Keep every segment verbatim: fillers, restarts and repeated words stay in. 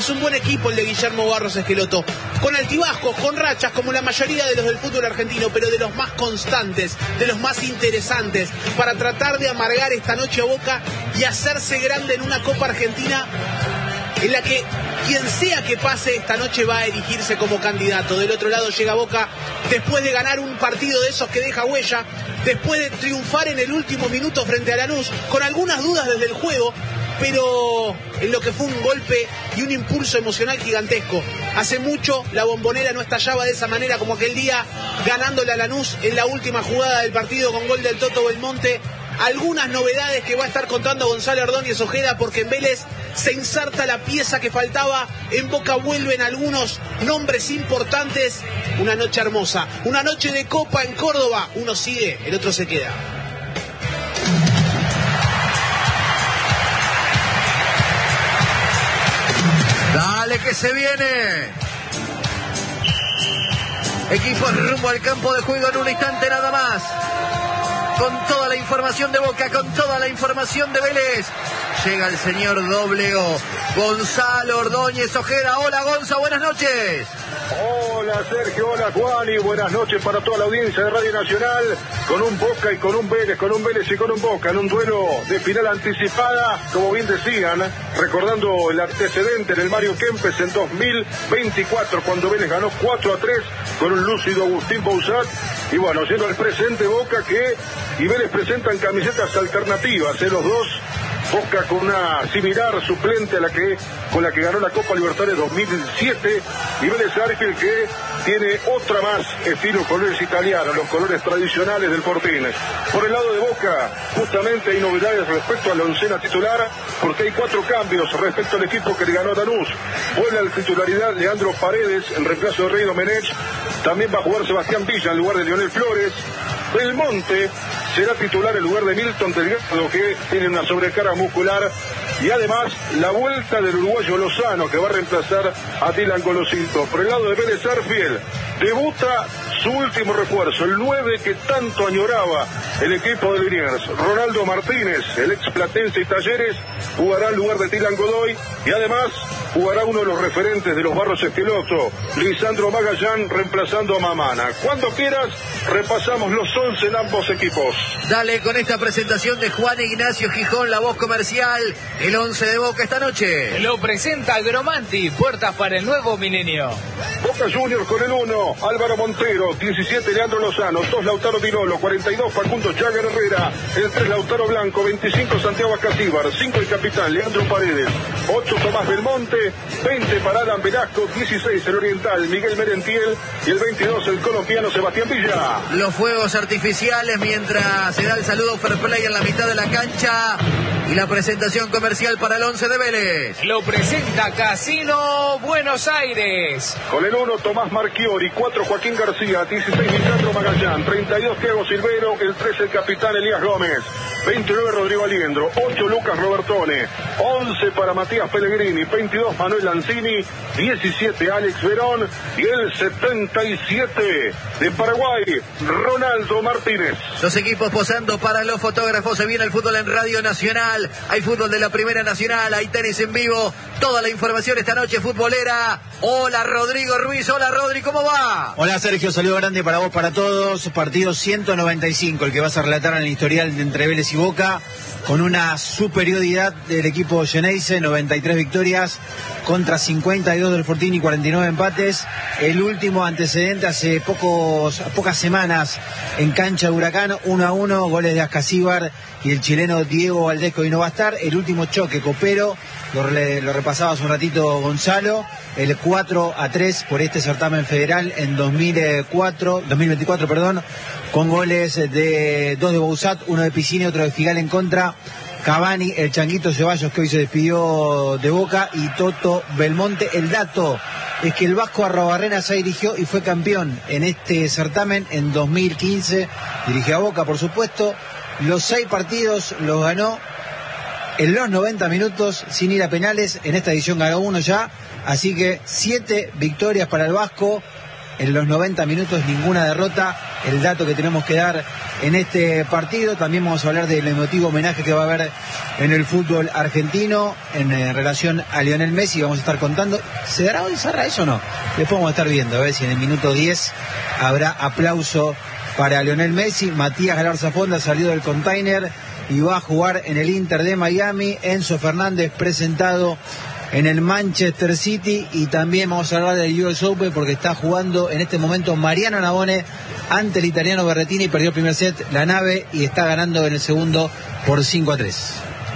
Es un buen equipo el de Guillermo Barros Esqueloto, con altibajos, con rachas, como la mayoría de los del fútbol argentino, pero de los más constantes, de los más interesantes, para tratar de amargar esta noche a Boca y hacerse grande en una Copa Argentina en la que quien sea que pase esta noche va a erigirse como candidato. Del otro lado llega Boca después de ganar un partido de esos que deja huella, después de triunfar en el último minuto frente a Lanús, con algunas dudas desde el juego, pero en lo que fue un golpe y un impulso emocional gigantesco. Hace mucho la Bombonera no estallaba de esa manera, como aquel día ganándole a Lanús en la última jugada del partido con gol del Toto Belmonte. Algunas novedades que va a estar contando Gonzalo Ordóñez Ojeda, porque en Vélez se inserta la pieza que faltaba, en Boca vuelven algunos nombres importantes. Una noche hermosa, una noche de Copa en Córdoba. Uno sigue, el otro se queda. Dale que se viene. Equipos rumbo al campo de juego en un instante nada más. Con toda la información de Boca, con toda la información de Vélez. Llega el señor doble O, Gonzalo Ordóñez Ojeda. Hola Gonza, buenas noches. Hola Sergio, hola Juan y buenas noches para toda la audiencia de Radio Nacional. Con un Boca y con un Vélez, con un Vélez y con un Boca en un duelo de final anticipada, como bien decían, recordando el antecedente en el Mario Kempes en dos mil veinticuatro, cuando Vélez ganó cuatro a tres con un lúcido Agustín Bouzat. Y bueno, siendo el presente Boca que y Vélez presentan camisetas alternativas, ¿eh? Los dos. Boca con una similar suplente a la que con la que ganó la Copa Libertadores dos mil siete, y Vélez Sarsfield que tiene otra más, estilo colores italianos, los colores tradicionales del Fortín. Por el lado de Boca, justamente hay novedades respecto a la oncena titular, porque hay cuatro cambios respecto al equipo que le ganó a Lanús. Vuelve a la titularidad Leandro Paredes en reemplazo de Rey Domenech. También va a jugar Sebastián Villa en lugar de Lionel Flores. Belmonte será titular en lugar de Milton Delgado, que tiene una sobrecarga muscular. Y además, la vuelta del uruguayo Lozano, que va a reemplazar a Dylan Golosito. Por el lado de Vélez Sarsfield, debuta su último refuerzo, el nueve que tanto añoraba el equipo de Liniers. Ronaldo Martínez, el ex Platense y Talleres, jugará en lugar de Dylan Godoy. Y además, jugará uno de los referentes de los Barros Esqueloto, Lisandro Magallán, reemplazando a Mamana. Cuando quieras, repasamos los once en ambos equipos. Dale con esta presentación de Juan Ignacio Gijón, la voz comercial, el once de Boca esta noche. Lo presenta Agromanti, puertas para el nuevo milenio. Boca Juniors con el uno, Álvaro Montero, diecisiete Leandro Lozano, dos Lautaro Dinolo, cuarenta y dos Facundo Jagger Herrera, el tres Lautaro Blanco, veinticinco Santiago Acasíbar, cinco el capitán Leandro Paredes, ocho Tomás Belmonte, veinte para Alan Velasco, dieciséis el oriental Miguel Merentiel y el veintidós el colombiano Sebastián Villa. Los fuegos artificiales mientras se da el saludo fair play en la mitad de la cancha y la presentación comercial para el once de Vélez. Lo presenta Casino Buenos Aires. Con el uno Tomás Marchiori, cuatro Joaquín García, dieciséis Lisandro Magallán, treinta y dos Thiago Silvero, el tres el capitán Elías Gómez, veintinueve Rodrigo Aliendro, ocho Lucas Robertone, once para Matías Pellegrini, veintidós Manuel Lanzini, diecisiete Alex Verón y el setenta y siete de Paraguay, Ronaldo Martínez. Los equipos posando para los fotógrafos. Se viene el fútbol en Radio Nacional. Hay fútbol de la Primera Nacional, hay tenis en vivo. Toda la información esta noche futbolera. Hola Rodrigo Ruiz, hola Rodri, ¿cómo va? Hola Sergio, saludo grande para vos, para todos. Partido ciento noventa y cinco, el que vas a relatar en el historial de entre Vélez y Boca, con una superioridad del equipo Geneise, noventa y tres victorias contra cincuenta y dos del Fortín y cuarenta y nueve empates. El último antecedente hace pocos, pocas semanas en cancha de Huracán, uno a uno, goles de Ascasíbar y el chileno Diego Valdés, que hoy no va a estar. El último choque copero, lo, lo repasaba hace un ratito Gonzalo, el cuatro a tres por este certamen federal en dos mil cuatro, dos mil veinticuatro, perdón, con goles de dos de Bouzat, uno de Piscini, otro de Figal en contra. Cavani, el Changuito Ceballos, que hoy se despidió de Boca, y Toto Belmonte. El dato es que el Vasco Arrobarrena se dirigió y fue campeón en este certamen en dos mil quince, dirigió a Boca, por supuesto. Los seis partidos los ganó en los noventa minutos sin ir a penales. En esta edición ganó uno ya, así que siete victorias para el Vasco en los noventa minutos, ninguna derrota. El dato que tenemos que dar en este partido. También vamos a hablar del emotivo homenaje que va a haber en el fútbol argentino en, en relación a Lionel Messi. Vamos a estar contando. ¿Se dará hoy, Sarra, eso o no? Después vamos a estar viendo, a ver si en el minuto diez habrá aplauso para Lionel Messi. Matías Galarza Fonda salió del container y va a jugar en el Inter de Miami. Enzo Fernández presentado en el Manchester City. Y también vamos a hablar del U S Open porque está jugando en este momento Mariano Navone ante el italiano Berrettini. Perdió el primer set la nave y está ganando en el segundo por cinco a tres.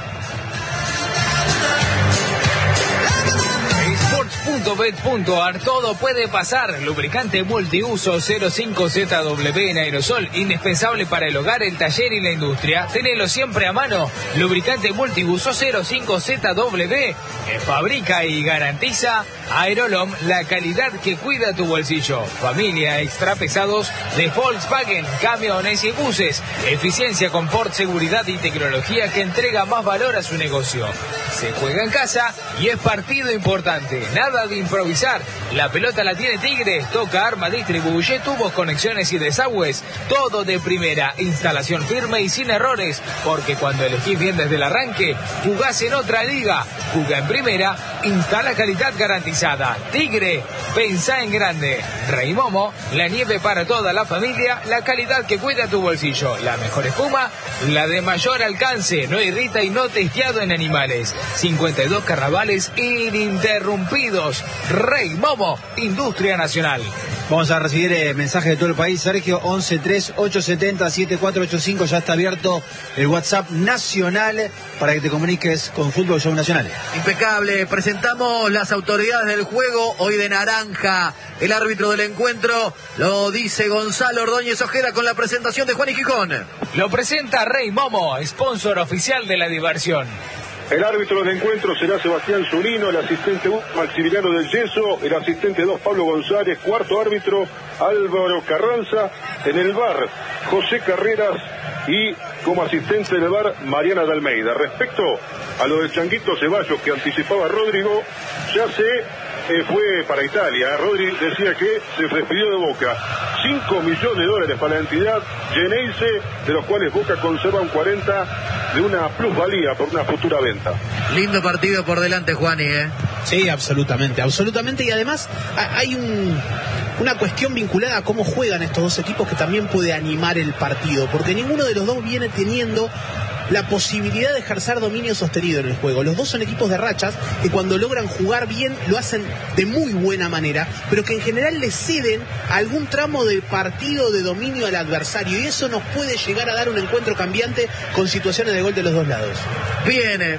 punto bet punto ar, todo puede pasar. Lubricante multiuso cero cinco Z W en aerosol, indispensable para el hogar, el taller y la industria. Tenelo siempre a mano. Lubricante multiuso cero cinco Z W fabrica y garantiza Aerolom, la calidad que cuida tu bolsillo. Familia extra pesados de Volkswagen, camiones y buses. Eficiencia, confort, seguridad y tecnología que entrega más valor a su negocio. Se juega en casa y es partido importante. Nada de improvisar. La pelota la tiene Tigre. Toca, arma, distribuye, tubos, conexiones y desagües. Todo de primera. Instalación firme y sin errores. Porque cuando elegís bien desde el arranque, jugás en otra liga. Juega en primera, instala calidad garantizada. Tigre, pensá en grande. Rey Momo, la nieve para toda la familia, la calidad que cuida tu bolsillo. La mejor espuma, la de mayor alcance. No irrita y no testeado en animales. cincuenta y dos carnavales ininterrumpidos. Rey Momo, Industria Nacional. Vamos a recibir eh, mensajes de todo el país. Sergio, once tres ocho siete cero siete cuatro ocho cinco. Ya está abierto el WhatsApp nacional para que te comuniques con Fútbol Show Nacional. Impecable. Presentamos las autoridades del juego. Hoy de naranja el árbitro del encuentro. Lo dice Gonzalo Ordóñez Ojeda con la presentación de Juan y Gijón. Lo presenta Rey Momo, sponsor oficial de la diversión. El árbitro del encuentro será Sebastián Zunino, el asistente uno Maximiliano del Yeso, el asistente dos Pablo González, cuarto árbitro Álvaro Carranza, en el V A R José Carreras y como asistente del V A R Mariana de Almeida. Respecto a lo del Changuito Ceballos que anticipaba Rodrigo, ya se eh, fue para Italia. Rodri decía que se despidió de Boca. cinco millones de dólares para la entidad Geneise, de los cuales Boca conserva un cuarenta de una plusvalía por una futura venta. Lindo partido por delante, Juani, ¿eh? Sí, absolutamente, absolutamente. Y además hay un, una cuestión vinculada a cómo juegan estos dos equipos que también puede animar el partido, porque ninguno de los dos viene teniendo la posibilidad de ejercer dominio sostenido en el juego. Los dos son equipos de rachas que cuando logran jugar bien lo hacen de muy buena manera, pero que en general le ceden algún tramo de partido de dominio al adversario, y eso nos puede llegar a dar un encuentro cambiante con situaciones de gol de los dos lados. Bien,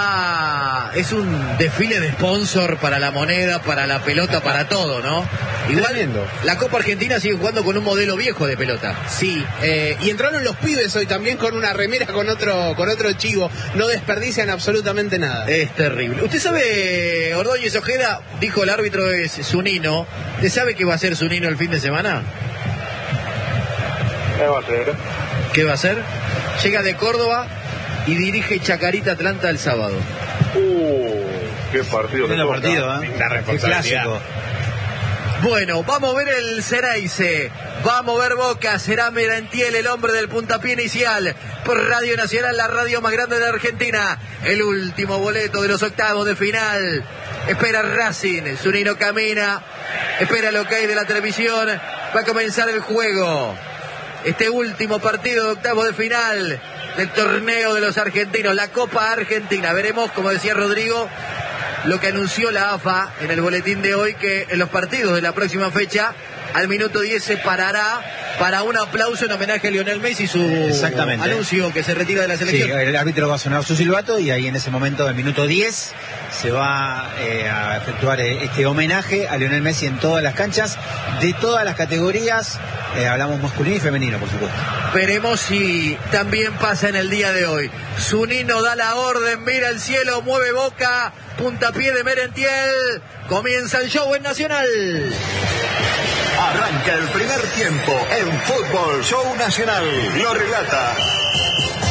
va, es un desfile de sponsor para la moneda, para la pelota, para todo, ¿no? Igual Tremendo. La Copa Argentina sigue jugando con un modelo viejo de pelota. Sí, eh, y entraron los pibes hoy también con una remera con otro con otro chivo. No desperdician absolutamente nada. Es terrible. Usted sabe, Ordóñez Ojeda, dijo el árbitro es Zunino. ¿Usted sabe qué va a hacer Zunino el fin de semana? ¿Qué va a hacer? ¿Qué va a hacer? Llega de Córdoba y dirige Chacarita Atlanta el sábado. Uh, qué partido. Lindo partido, ¿eh? La responsabilidad. Qué clásico. Bueno, vamos a ver el Ceneice, vamos a ver Boca, será Merentiel el hombre del puntapié inicial por Radio Nacional, la radio más grande de Argentina. El último boleto de los octavos de final. Espera Racing, Zunino camina, espera lo que hay de la televisión, va a comenzar el juego. Este último partido de octavos de final del torneo de los argentinos, la Copa Argentina. Veremos, como decía Rodrigo, lo que anunció la A F A en el boletín de hoy, que en los partidos de la próxima fecha, al minuto diez se parará para un aplauso en homenaje a Lionel Messi, su Exactamente. anuncio que se retira de la selección. Sí, el árbitro va a sonar su silbato y ahí en ese momento, del minuto diez, se va eh, a efectuar eh, este homenaje a Lionel Messi en todas las canchas, de todas las categorías. Eh, hablamos masculino y femenino, por supuesto. Veremos si también pasa en el día de hoy. Zunino da la orden, mira el cielo, mueve Boca, puntapié de Merentiel. Comienza el show en Nacional. Arranca el primer tiempo en Fútbol Show Nacional. Lo relata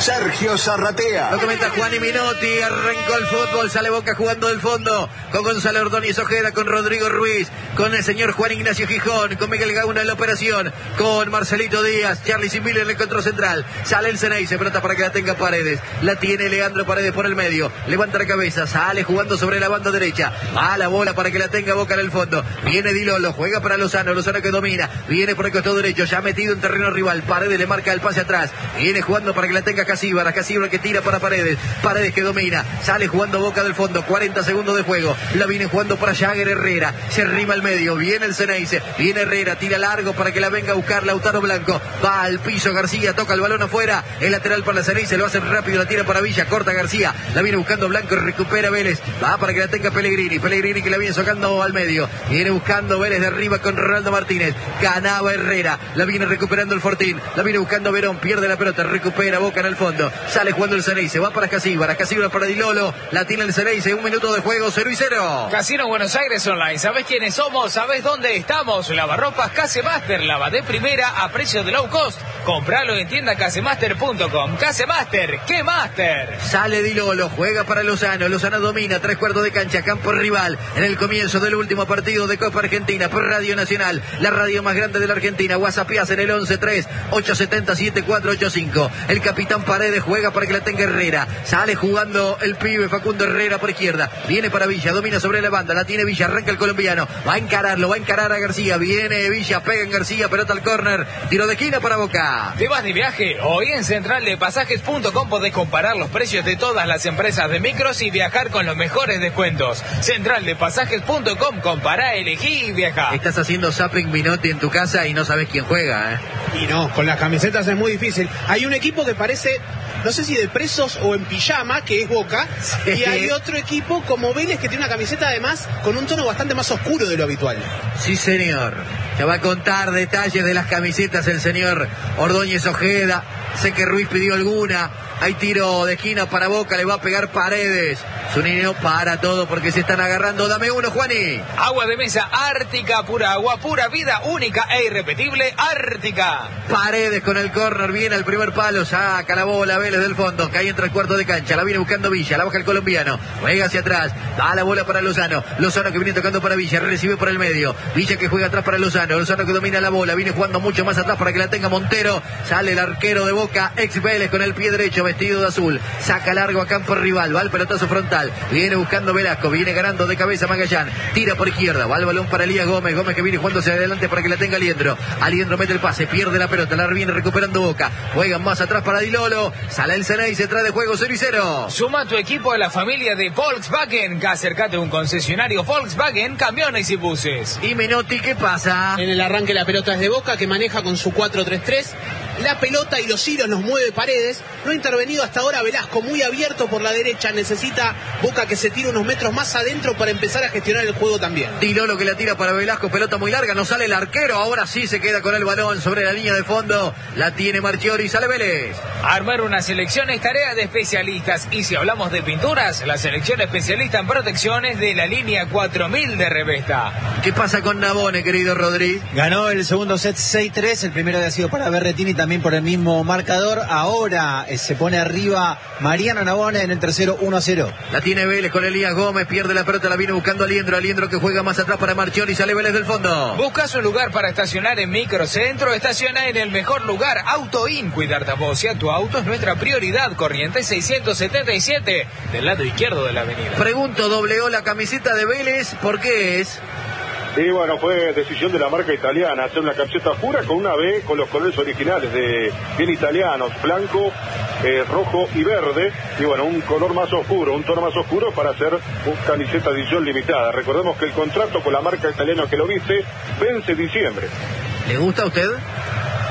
Sergio Zarratea. Lo comenta Juan y Minotti, arrancó el fútbol, sale Boca jugando del fondo, con Gonzalo Ordóñez Ojeda, con Rodrigo Ruiz, con el señor Juan Ignacio Gijón, con Miguel Gauna en la operación, con Marcelito Díaz, Charlie Simile en el control central, sale el Ceneice, pelota para que la tenga Paredes, la tiene Leandro Paredes por el medio, levanta la cabeza, sale jugando sobre la banda derecha, a la bola para que la tenga Boca en el fondo, viene Di Lolo, juega para Lozano, Lozano que domina, viene por el costado derecho, ya metido en terreno rival, Paredes le marca el pase atrás, viene jugando para que la tenga Casíbara, Casíbara que tira para Paredes, Paredes que domina, sale jugando Boca del fondo, cuarenta segundos de juego, la viene jugando para Jagger Herrera, se arrima al medio, viene el Ceneice, viene Herrera, tira largo para que la venga a buscar Lautaro Blanco, va al piso García, toca el balón afuera, el lateral para la Ceneice, lo hace rápido, la tira para Villa, corta García, la viene buscando Blanco, recupera Vélez, va para que la tenga Pellegrini, Pellegrini que la viene sacando al medio, viene buscando Vélez de arriba con Ronaldo Martínez, ganaba Herrera, la viene recuperando el Fortín, la viene buscando Verón, pierde la pelota, recupera Boca en el fondo, sale jugando el Ceneice, va para Casíbara, Casíbara para Di Lolo, la tiene el Ceneice, un minuto de juego, cero y cero. Casino Buenos Aires Online, ¿sabés quiénes somos? ¿Sabés dónde estamos? Lavarropas Casemaster, lava de primera a precio de low cost. Compralo en tienda casemaster punto com. Casemaster, ¿qué master? Sale Di Lolo, juega para Lozano, Lozano domina, tres cuartos de cancha, campo rival, en el comienzo del último partido de Copa Argentina, por Radio Nacional, la radio más grande de la Argentina, WhatsAppías en el once tres ocho siete cero siete cuatro ocho cinco. El capitán Paredes juega para que la tenga Herrera, sale jugando el pibe Facundo Herrera por izquierda, viene para Villa, domina sobre la banda, la tiene Villa, arranca el colombiano, va a encararlo, va a encarar a García, viene Villa, pega en García, pelota al córner, tiro de esquina para Boca. ¿Te vas de viaje? Hoy en central de pasajes punto com podés comparar los precios de todas las empresas de micros y viajar con los mejores descuentos. central de pasajes punto com, compará, elegí y viajá. Estás haciendo zapping Minotti en tu casa y no sabes quién juega, ¿eh? Y no, con las camisetas es muy difícil. Hay un equipo que parece, no sé si de presos o en pijama, que es Boca, sí. Y hay otro equipo como Vélez que tiene una camiseta además con un tono bastante más oscuro de lo habitual. Sí, señor. Ya va a contar detalles de las camisetas el señor Ordóñez Ojeda. Sé que Ruiz pidió alguna. Hay tiro de esquina para Boca, le va a pegar Paredes. Zunino para todo porque se están agarrando. Dame uno, Juani. Agua de mesa Ártica, pura agua, pura vida, única e irrepetible, Ártica. Paredes con el córner, viene al primer palo, saca la bola Vélez del fondo, cae entre el cuarto de cancha, la viene buscando Villa, la baja el colombiano, juega hacia atrás, da la bola para Lozano, Lozano que viene tocando para Villa, recibe por el medio, Villa que juega atrás para Lozano, Lozano que domina la bola, viene jugando mucho más atrás para que la tenga Montero, sale el arquero de Boca, ex Vélez con el pie derecho, vestido de azul, saca largo a campo rival, va el pelotazo frontal, viene buscando Velasco, viene ganando de cabeza Magallán, tira por izquierda, va el balón para Elías Gómez, Gómez que viene jugando hacia adelante para que la tenga Aliendro, Aliendro mete el pase, pierde la pelota, la viene recuperando Boca, juegan más atrás para Di Lolo, sale el Ceneice, trae de juego cero y cero. Suma tu equipo a la familia de Volkswagen, acércate a un concesionario Volkswagen, camiones y buses. Y Menotti, ¿qué pasa? En el arranque la pelota es de Boca, que maneja con su cuatro tres tres. La pelota y los hilos los mueve Paredes. No ha intervenido hasta ahora Velasco, muy abierto por la derecha. Necesita Boca que se tire unos metros más adentro para empezar a gestionar el juego también. Di Lolo que la tira para Velasco, pelota muy larga, no sale el arquero. Ahora sí se queda con el balón sobre la línea de fondo. La tiene Marchiori, sale Vélez. Armar una selección es tarea de especialistas. Y si hablamos de pinturas, la selección especialista en protecciones de la línea cuatro mil de Revesta. ¿Qué pasa con Nabone, querido Rodri? Ganó el segundo set seis tres. El primero había sido para Berretini, también por el mismo marcador. Ahora eh, se pone arriba Mariano Nabone en el tercero, uno a cero. La tiene Vélez con Elías Gómez, pierde la pelota, la viene buscando Aliendro, Aliendro que juega más atrás para Marchiori, sale Vélez del fondo. ¿Buscas un lugar para estacionar en Microcentro? Estaciona en el mejor lugar, AutoIn. Cuidar a tu auto es nuestra prioridad. Corrientes seiscientos setenta y siete, del lado izquierdo de la avenida. Pregunto, doble O, la camiseta de Vélez, ¿por qué es? Y bueno, fue decisión de la marca italiana hacer una camiseta pura con una B con los colores originales de bien italianos, blanco, eh, rojo y verde. Y bueno, un color más oscuro, un tono más oscuro para hacer una camiseta de edición limitada. Recordemos que el contrato con la marca italiana que lo viste vence diciembre. ¿Le gusta a usted?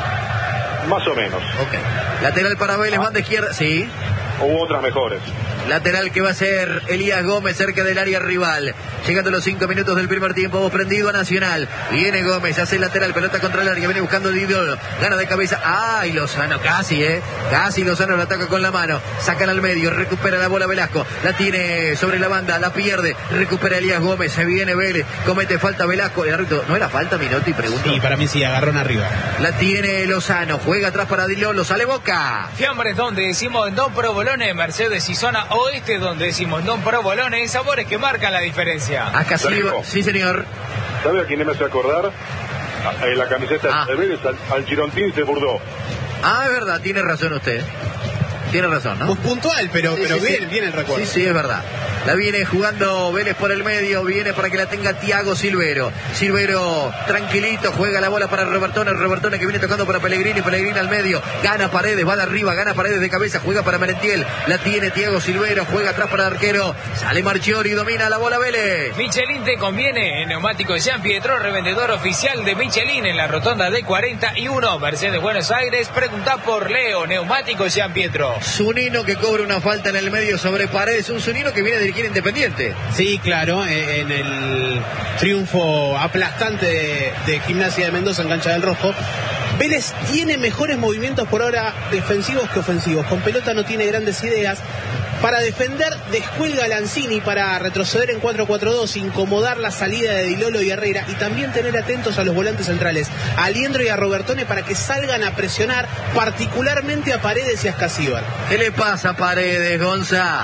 Más o menos. Ok. Lateral para Vélez, banda izquierda, sí. U otras mejores. Lateral que va a ser Elías Gómez cerca del área rival. Llegando los cinco minutos del primer tiempo, vos prendido a Nacional. Viene Gómez, hace el lateral, pelota contra el área, viene buscando Didolo, gana de cabeza. ¡Ay, Lozano! Casi, ¿eh? Casi Lozano lo ataca con la mano. Sacan al medio, recupera la bola Velasco. La tiene sobre la banda, la pierde. Recupera Elías Gómez, se viene Vélez. Comete falta Velasco. El árbitro, ¿no era falta, Minotti? Pregunto. Sí, para mí sí, agarrón arriba. La tiene Lozano, juega atrás para Didolo, sale Boca. Fiambres donde decimos Don Provolone, Mercedes y zona oeste donde decimos Don Provolone, sabores que marcan la diferencia. Acá sí, sí señor. ¿Sabe a quién me hace acordar? En la camiseta ah. de Vélez, al, al Girontín se burdó. Ah, es verdad, tiene razón usted. Tiene razón, ¿no? Pues puntual, pero, sí, pero sí, bien, sí. bien el recuerdo. Sí, sí, es verdad. La viene jugando Vélez por el medio, viene para que la tenga Thiago Silvero. Silvero tranquilito, juega la bola para Robertone, Robertone que viene tocando para Pellegrini, Pellegrini al medio, gana Paredes, va de arriba, gana Paredes de cabeza, juega para Merentiel, la tiene Thiago Silvero, juega atrás para el arquero, sale Marchiori, domina la bola Vélez. Michelin te conviene, en neumático de San Pietro, revendedor oficial de Michelin en la rotonda de cuarenta y uno, Mercedes Buenos Aires, pregunta por Leo, neumático de San Pietro. Zunino que cobra una falta en el medio sobre Paredes, un Zunino que viene de dirigir Independiente. Sí, claro, en el triunfo aplastante de, de Gimnasia de Mendoza en cancha del Rojo. Vélez tiene mejores movimientos por ahora defensivos que ofensivos. Con pelota no tiene grandes ideas. Para defender, descuelga a Lanzini para retroceder en cuatro cuatro dos, incomodar la salida de Dilolo y Herrera y también tener atentos a los volantes centrales, a Liendro y a Robertone, para que salgan a presionar, particularmente a Paredes y a Escasíbar. ¿Qué le pasa a Paredes, Gonza?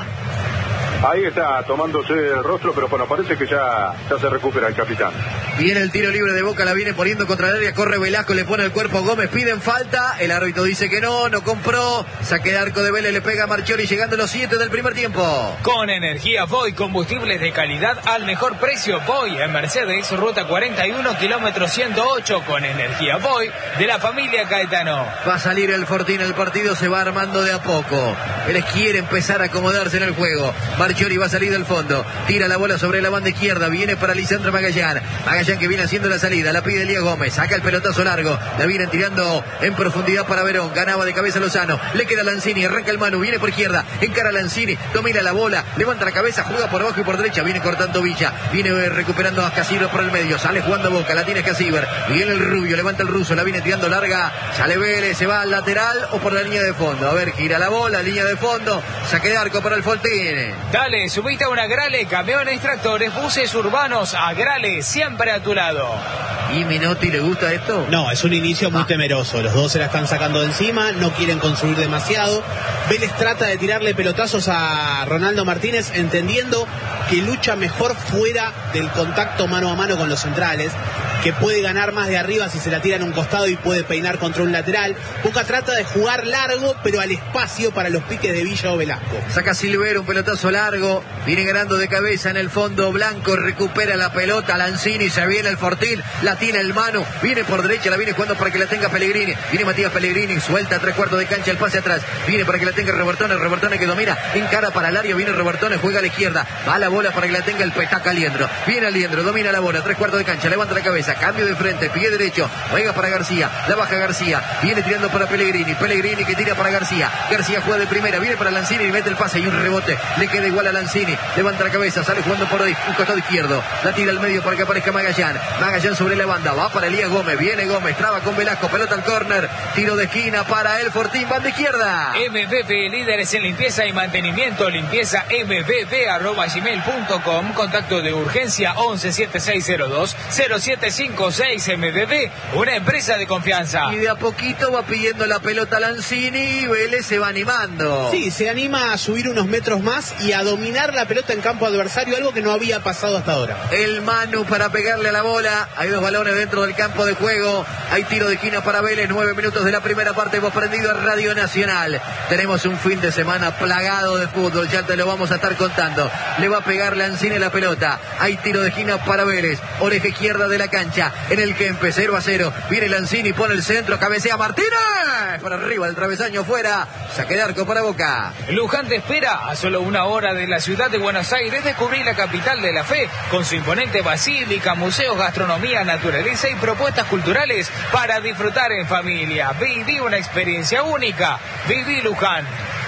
Ahí está tomándose el rostro, pero bueno, parece que ya, ya se recupera el capitán. Viene el tiro libre de Boca, la viene poniendo contra el área, corre Velasco, le pone el cuerpo a Gómez, piden falta, el árbitro dice que no, no compró, saque de arco de Vélez, le pega a Marchiori llegando a los siete del primer tiempo. Con energía Voy, combustibles de calidad al mejor precio. Voy en Mercedes, ruta cuarenta y uno, kilómetro ciento ocho, con energía Voy de la familia Caetano. Va a salir el Fortín, el partido se va armando de a poco. Vélez quiere empezar a acomodarse en el juego. Marchiori va a salir del fondo, tira la bola sobre la banda izquierda, viene para Lisandro Magallán, Magallán que viene haciendo la salida, la pide Elías Gómez, saca el pelotazo largo, la vienen tirando en profundidad para Verón, ganaba de cabeza Lozano, le queda Lanzini, arranca el Manu, viene por izquierda, encara Lanzini, domina la bola, levanta la cabeza, juega por abajo y por derecha, viene cortando Villa, viene recuperando a Escasíbar por el medio, sale jugando Boca, la tiene Escasíbar, viene el Rubio, levanta el ruso, la viene tirando larga, sale Vélez, se va al lateral o por la línea de fondo, a ver, gira la bola, línea de fondo, saque de arco para el Fortín. Dale, subiste a una Agrale, camiones, tractores, buses urbanos, Agrale, siempre a tu lado. ¿Y Minotti le gusta esto? No, es un inicio muy ah. temeroso. Los dos se la están sacando de encima, no quieren construir demasiado. Vélez trata de tirarle pelotazos a Ronaldo Martínez, entendiendo que lucha mejor fuera del contacto mano a mano con los centrales, que puede ganar más de arriba si se la tira en un costado y puede peinar contra un lateral. Boca trata de jugar largo, pero al espacio para los piques de Villa o Velasco. Saca Silvero, un pelotazo largo, viene ganando de cabeza en el fondo Blanco, recupera la pelota, Lanzini, se viene el Fortín, la tiene el Manu, viene por derecha, la viene jugando para que la tenga Pellegrini, viene Matías Pellegrini, suelta a tres cuartos de cancha, el pase atrás, viene para que la tenga Robertone, Robertone que domina, encara para el área, viene Robertone, juega a la izquierda, va la bola para que la tenga el Petaca Liendro, viene Liendro, domina la bola, tres cuartos de cancha, levanta la cabeza, cambio de frente, pie derecho, juega para García, la baja García, viene tirando para Pellegrini, Pellegrini que tira para García, García juega de primera, viene para Lanzini y mete el pase y un rebote, le queda igual a Lanzini, levanta la cabeza, sale jugando por ahí, un costado izquierdo, la tira al medio para que aparezca Magallán, Magallán sobre la banda, va para Elías Gómez, viene Gómez, traba con Velasco, pelota al córner, tiro de esquina para el Fortín, banda izquierda. M V P, líderes en limpieza y mantenimiento, limpieza m v p arroba gmail punto com, contacto de urgencia once siete seis cero dos cero siete cinco seis. M V P, una empresa de confianza. Y de a poquito va pidiendo la pelota Lanzini y Vélez se va animando. Sí, se anima a subir unos metros más y a dominar la pelota en campo adversario, algo que no había pasado hasta ahora. El Manu para pegarle a la bola, hay dos balones dentro del campo de juego, hay tiro de esquina para Vélez, nueve minutos de la primera parte, hemos prendido a Radio Nacional. Tenemos un fin de semana plagado de fútbol, ya te lo vamos a estar contando. Le va a pegar Lanzini la pelota, hay tiro de esquina para Vélez, oreja izquierda de la cancha, en el que empezó cero a cero, viene Lanzini, pone el centro, cabecea Martínez, por arriba el travesaño fuera, saque de arco para Boca. Luján te espera a solo una hora de la ciudad de Buenos Aires, descubrir la capital de la fe, con su imponente basílica, museos, gastronomía, naturaleza y propuestas culturales para disfrutar en familia. Viví una experiencia única, viví Luján.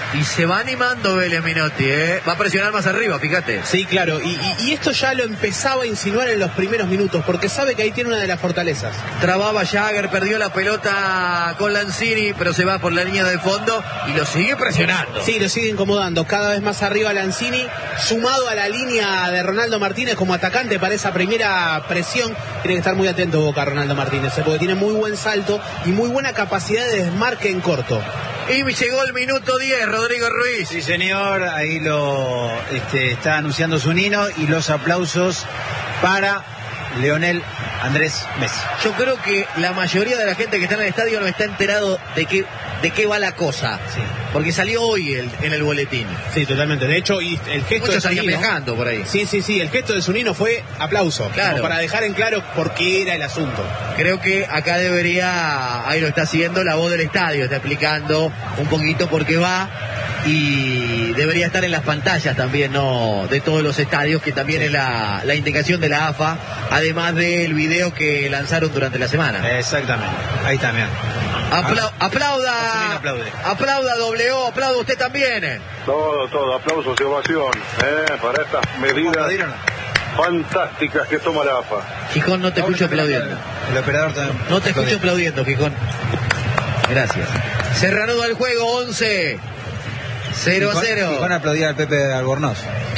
Y se va animando Vélez, Menotti, ¿eh? Va a presionar más arriba, fíjate. Sí, claro, y, y, y esto ya lo empezaba a insinuar en los primeros minutos, porque sabe que ahí tiene una de las fortalezas. Trababa Jagger, perdió la pelota con Lanzini, pero se va por la línea de fondo y lo sigue presionando. Sí, lo sigue incomodando, cada vez más arriba Lanzini, sumado a la línea de Ronaldo Martínez como atacante para esa primera presión. Tiene que estar muy atento Boca, Ronaldo Martínez, porque tiene muy buen salto y muy buena capacidad de desmarque en corto. Y llegó el minuto diez, Rodrigo Ruiz. Sí, señor, ahí lo este, está anunciando Zunino y los aplausos para Lionel Andrés Messi. Yo creo que la mayoría de la gente que está en el estadio no está enterado de qué, de qué va la cosa. Sí. Porque salió hoy el, en el boletín. Sí, totalmente. De hecho, y el gesto Muchos de salían Zunino, viajando por ahí. Sí, sí, sí. El gesto de Zunino fue aplauso. Claro. Como para dejar en claro por qué era el asunto. Creo que acá debería, ahí lo está haciendo la voz del estadio, está explicando un poquito por qué va. Y debería estar en las pantallas también, ¿no? De todos los estadios, que también es la, la indicación de la A F A, además del video que lanzaron durante la semana. Exactamente, ahí también. Apla- aplauda, aplaude. aplauda doble O, aplauda usted también. Todo, todo, aplausos y ovación eh, para estas medidas fantásticas que toma la A F A. Gijón, no te escucho aplaudiendo. El operador también. No te escucho aplaudiendo, Gijón. Gracias. Se reanuda el juego, once. cero a cero. Van a aplaudir al Pepe Albornoz.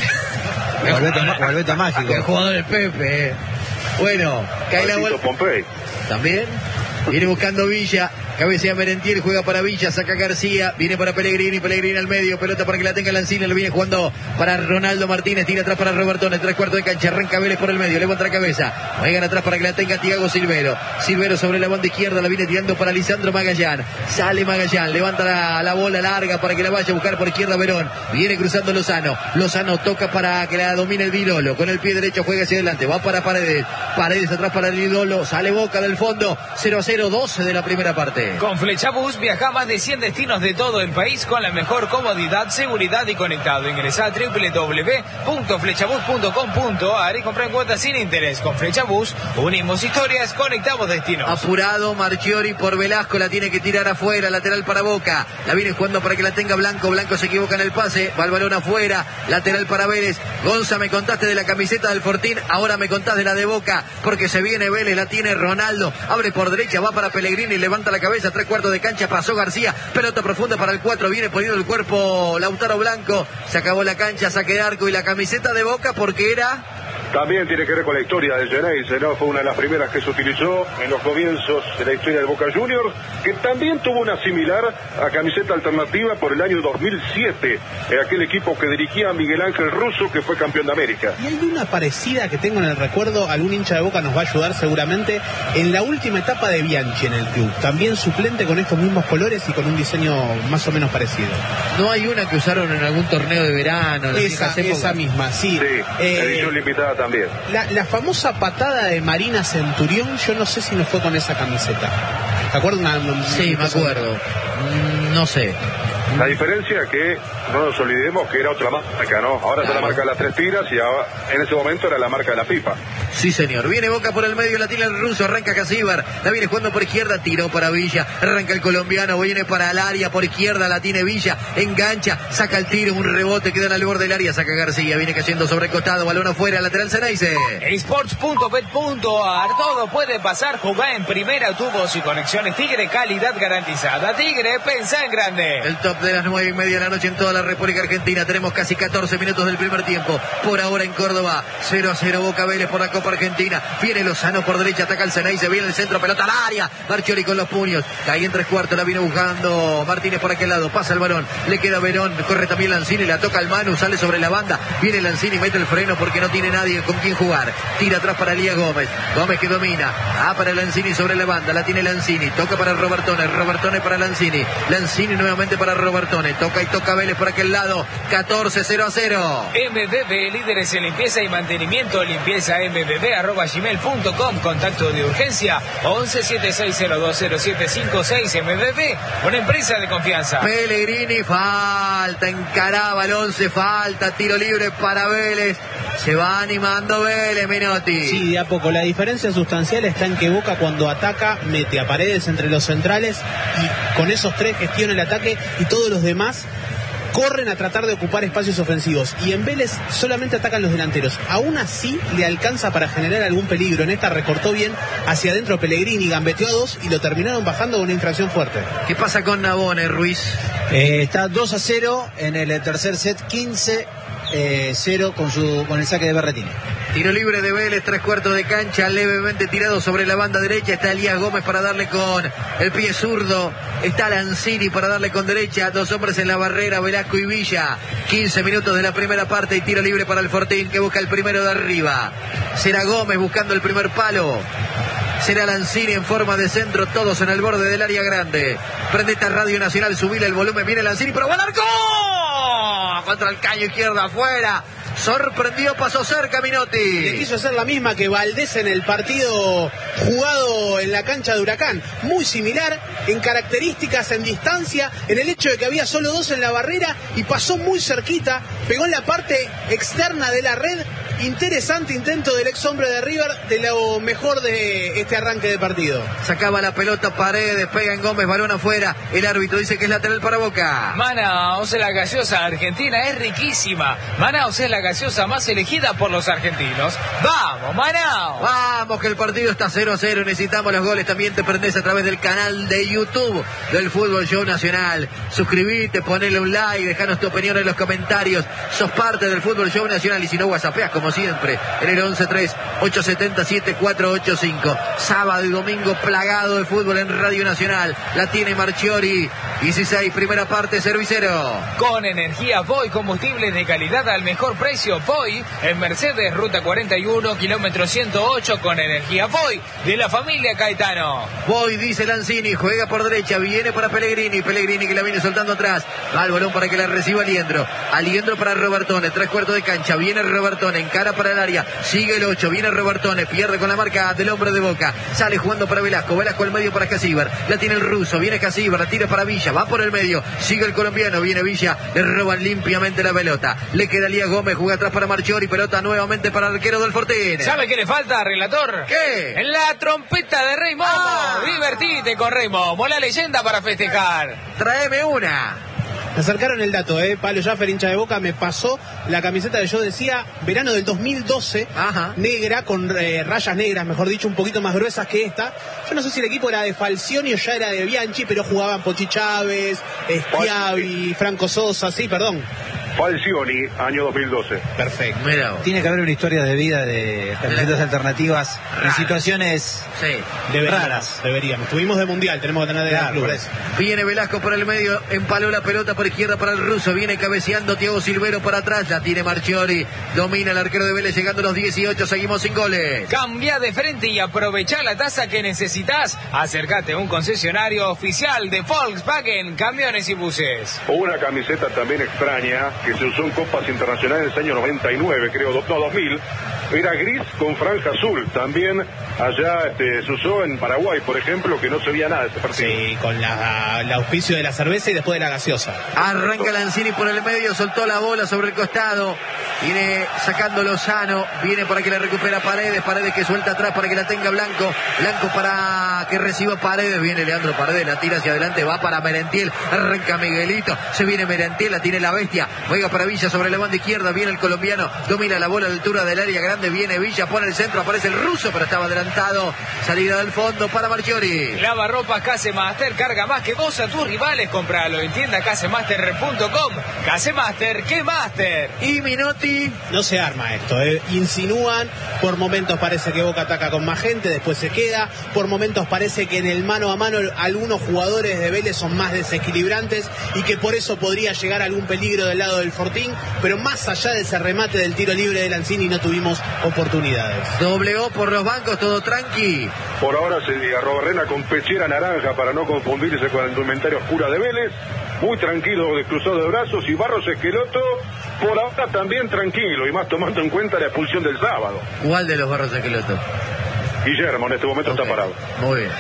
O al Beto Mágico. El jugador del Pepe. eh. Bueno, cae la Maldito vuelta. Pompey. También. Viene buscando Villa. Cabecea Merentiel, juega para Villa, saca García, viene para Pellegrini, Pellegrini al medio, pelota para que la tenga Lanzini, lo viene jugando para Ronaldo Martínez, tira atrás para Robertone, tres cuartos de cancha, arranca Vélez por el medio, levanta la cabeza, juegan atrás para que la tenga Thiago Silvero, Silvero sobre la banda izquierda, la viene tirando para Lisandro Magallán, sale Magallán, levanta la, la bola larga para que la vaya a buscar por izquierda Verón, viene cruzando Lozano, Lozano toca para que la domine el Virolo, con el pie derecho juega hacia adelante, va para Paredes, Paredes atrás para el Virolo, sale Boca del fondo, cero a cero, doce de la primera parte. Con Flechabús viaja a más de cien destinos de todo el país con la mejor comodidad, seguridad y conectado. Ingresá a doble u doble u doble u punto flechabús punto com punto a r y compra en cuotas sin interés. Con Flechabús unimos historias, conectamos destinos. Apurado Marchiori por Velasco, la tiene que tirar afuera, lateral para Boca, la viene jugando para que la tenga Blanco, Blanco se equivoca en el pase, va el balón afuera, lateral para Vélez. Gonza, me contaste de la camiseta del Fortín, ahora me contás de la de Boca, porque se viene Vélez, la tiene Ronaldo, abre por derecha, va para Pellegrini, levanta la cabeza, tres cuartos de cancha, pasó García, pelota profunda para el cuatro, viene poniendo el cuerpo Lautaro Blanco, se acabó la cancha, saque de arco y la camiseta de Boca porque era... También tiene que ver con la historia de Geneise, ¿no? Fue una de las primeras que se utilizó en los comienzos de la historia de Boca Juniors, que también tuvo una similar a camiseta alternativa por el año dos mil siete, eh, aquel equipo que dirigía Miguel Ángel Russo, que fue campeón de América. Y hay una parecida que tengo en el recuerdo, algún hincha de Boca nos va a ayudar seguramente, en la última etapa de Bianchi en el club, también suplente con estos mismos colores y con un diseño más o menos parecido. No hay una que usaron en algún torneo de verano, en las Esa, viejas épocas? esa misma, sí. Sí, Eh, edición limitada también. La, la famosa patada de Marina Centurión, yo no sé si no fue con esa camiseta. ¿Te acuerdas? Una, una, Sí, me acuerdo. Mm, No sé. La diferencia es que no nos olvidemos que era otra marca, ¿no? Ahora está la marca de las tres tiras y ahora, en ese momento era la marca de la pipa. Sí, señor. Viene Boca por el medio, la tira el ruso, arranca Casíbar, la viene jugando por izquierda, tiró para Villa, arranca el colombiano, viene para el área, por izquierda la tiene Villa, engancha, saca el tiro, un rebote, queda en el borde del área, saca García, viene cayendo sobre el costado, balón afuera, lateral Ceneice. Sports punto bet punto a r, todo puede pasar, jugá en primera, tubos y conexiones Tigre, calidad garantizada. Tigre, pensá en grande. El top de las nueve y media de la noche en toda la República Argentina. Tenemos casi catorce minutos del primer tiempo. Por ahora en Córdoba, cero a cero Boca Vélez por la Copa Argentina. Viene Lozano por derecha, ataca el Ceneice, viene el centro, pelota al área. Marchiori con los puños. Cae en tres cuartos, la viene buscando Martínez por aquel lado. Pasa el balón, le queda Verón, corre también Lanzini, la toca al Manu, sale sobre la banda. Viene Lanzini, mete el freno porque no tiene nadie con quien jugar. Tira atrás para Elías Gómez. Gómez que domina. Ah, para Lanzini sobre la banda, la tiene Lanzini. Toca para Robertone, Robertone para Lanzini. Lanzini nuevamente para Robertone. Toca y toca Vélez por aquel lado. catorce cero a cero. M B B, líderes en limpieza y mantenimiento. Limpieza m b b arroba gmail punto com. Contacto de urgencia once siete seis cero dos cero siete cinco seis. M B B, una empresa de confianza. Pellegrini, falta, encaraba el once, falta, tiro libre para Vélez. Se va animando Vélez, Menotti. Sí, de a poco. La diferencia sustancial está en que Boca cuando ataca mete a Paredes entre los centrales y con esos tres gestiona el ataque y todos los demás corren a tratar de ocupar espacios ofensivos y en Vélez solamente atacan los delanteros. Aún así le alcanza para generar algún peligro. En esta recortó bien hacia adentro Pellegrini, gambeteó a dos y lo terminaron bajando con una infracción fuerte. ¿Qué pasa con Nabone, Ruiz? Eh, está dos a cero en el tercer set, quince a cero con, su, con el saque de Berretini. Tiro libre de Vélez, tres cuartos de cancha, levemente tirado sobre la banda derecha. Está Elías Gómez para darle con el pie zurdo. Está Lanzini para darle con derecha. Dos hombres en la barrera, Velasco y Villa. quince minutos de la primera parte y tiro libre para el Fortín, que busca el primero de arriba. Será Gómez buscando el primer palo. Será Lanzini en forma de centro, todos en el borde del área grande. Prende esta Radio Nacional, subile el volumen, viene Lanzini, pero ¡buen arco! Contra el caño izquierdo afuera. Sorprendió, pasó cerca Minotti. Le quiso hacer la misma que Valdés en el partido jugado en la cancha de Huracán. Muy similar en características, en distancia, en el hecho de que había solo dos en la barrera y pasó muy cerquita, pegó en la parte externa de la red. Interesante intento del ex hombre de River, de lo mejor de este arranque de partido. Sacaba la pelota Paredes, pega en Gómez, balón afuera. El árbitro dice que es lateral para Boca. Manaos, la gaseosa argentina es riquísima. Manaos es la gaseosa más elegida por los argentinos. ¡Vamos, Manaos! Vamos, que el partido está cero a cero. Necesitamos los goles. También te prendés a través del canal de YouTube del Fútbol Show Nacional. Suscribite, ponele un like, dejanos tu opinión en los comentarios. Sos parte del Fútbol Show Nacional y si no, whatsappeas como siempre en el once tres ocho siete siete cuatro ocho cinco. Sábado y domingo plagado de fútbol en Radio Nacional. La tiene Marchiori. dieciséis, primera parte, servicero. Con energía Voy, combustibles de calidad al mejor precio. Voy en Mercedes, ruta cuarenta y uno, kilómetro ciento ocho, con energía Voy de la familia Caetano. Voy, dice Lanzini, juega por derecha, viene para Pellegrini. Pellegrini que la viene soltando atrás. Va el balón para que la reciba Aliendro. Aliendro para Robertone, tres cuartos de cancha. Viene Robertone, encara para el área, sigue el ocho, viene Robertone, pierde con la marca del hombre de Boca, sale jugando para Velasco, Velasco al medio para Casíbar, la tiene el ruso, viene Casíbar, la tira para Villa, va por el medio, sigue el colombiano, viene Villa, le roban limpiamente la pelota, le queda Elías Gómez, juega atrás para Marchiori, pelota nuevamente para el arquero del Fortín. ¿Sabe qué le falta, relator? ¿Qué? En la trompeta de Rey Momo. Ah. Divertite con Rey Momo, la leyenda para festejar. Tráeme una. Me acercaron el dato, ¿eh? Pablo Jaffer, hincha de Boca, me pasó la camiseta que yo decía, verano del dos mil doce, Ajá. negra, con eh, rayas negras, mejor dicho, un poquito más gruesas que esta. Yo no sé si el equipo era de Falcioni o ya era de Bianchi, pero jugaban Pochi Chávez, Schiavi, Franco Sosa, sí, perdón. Falcioni, año dos mil doce. Perfecto. Mira. Tiene que haber una historia de vida de camisetas alternativas en situaciones Sí. Deberíamos, raras. deberíamos. Tuvimos de mundial, tenemos que tener de Claro, por clubes. eso. Viene Velasco por el medio, empaló la pelota por izquierda para el ruso, viene cabeceando Thiago Silvero para atrás, la tiene Marchiori, domina el arquero de Vélez llegando a los dieciocho, seguimos sin goles. Cambia de frente y aprovechá la tasa que necesitas. Acércate a un concesionario oficial de Volkswagen, camiones y buses. Una camiseta también extraña que se usó en Copas Internacionales en el año noventa y nueve, creo, no, dos mil. Era gris con franja azul. También allá este, se usó en Paraguay, por ejemplo, que no se veía nada de ese partido. Sí, con la, el auspicio de la cerveza y después de la gaseosa. Arranca Lanzini por el medio, soltó la bola sobre el costado, viene sacando Lozano, viene para que la recupera Paredes, Paredes que suelta atrás para que la tenga Blanco, Blanco para que reciba Paredes, viene Leandro Paredes, la tira hacia adelante, va para Merentiel, arranca Miguelito, se viene Merentiel, la tiene la bestia, juega para Villa sobre la banda izquierda, viene el colombiano, domina la bola a la altura del área grande, viene Villa, pone el centro, aparece el ruso, pero estaba adelantado, salida del fondo para Marchiori. Lavarropas Casemaster, carga más que vos a tus rivales, compralo en tienda casemaster punto com. Casemaster, ¿qué Master? Y Minotti. No se arma esto, ¿eh? Insinúan, por momentos parece que Boca ataca con más gente, después se queda, por momentos parece que en el mano a mano algunos jugadores de Vélez son más desequilibrantes y que por eso podría llegar algún peligro del lado del Fortín, pero más allá de ese remate del tiro libre de Lanzini no tuvimos oportunidades. Doblegó por los bancos, todo tranqui. Por ahora se agarró Barrena con pechera naranja para no confundirse con la indumentaria oscura de Vélez. Muy tranquilo, de cruzado de brazos. Y Barros Esqueloto, por ahora también tranquilo, y más tomando en cuenta la expulsión del sábado. ¿Cuál de los Barros Esqueloto? Guillermo en este momento Okay. está parado. Muy bien.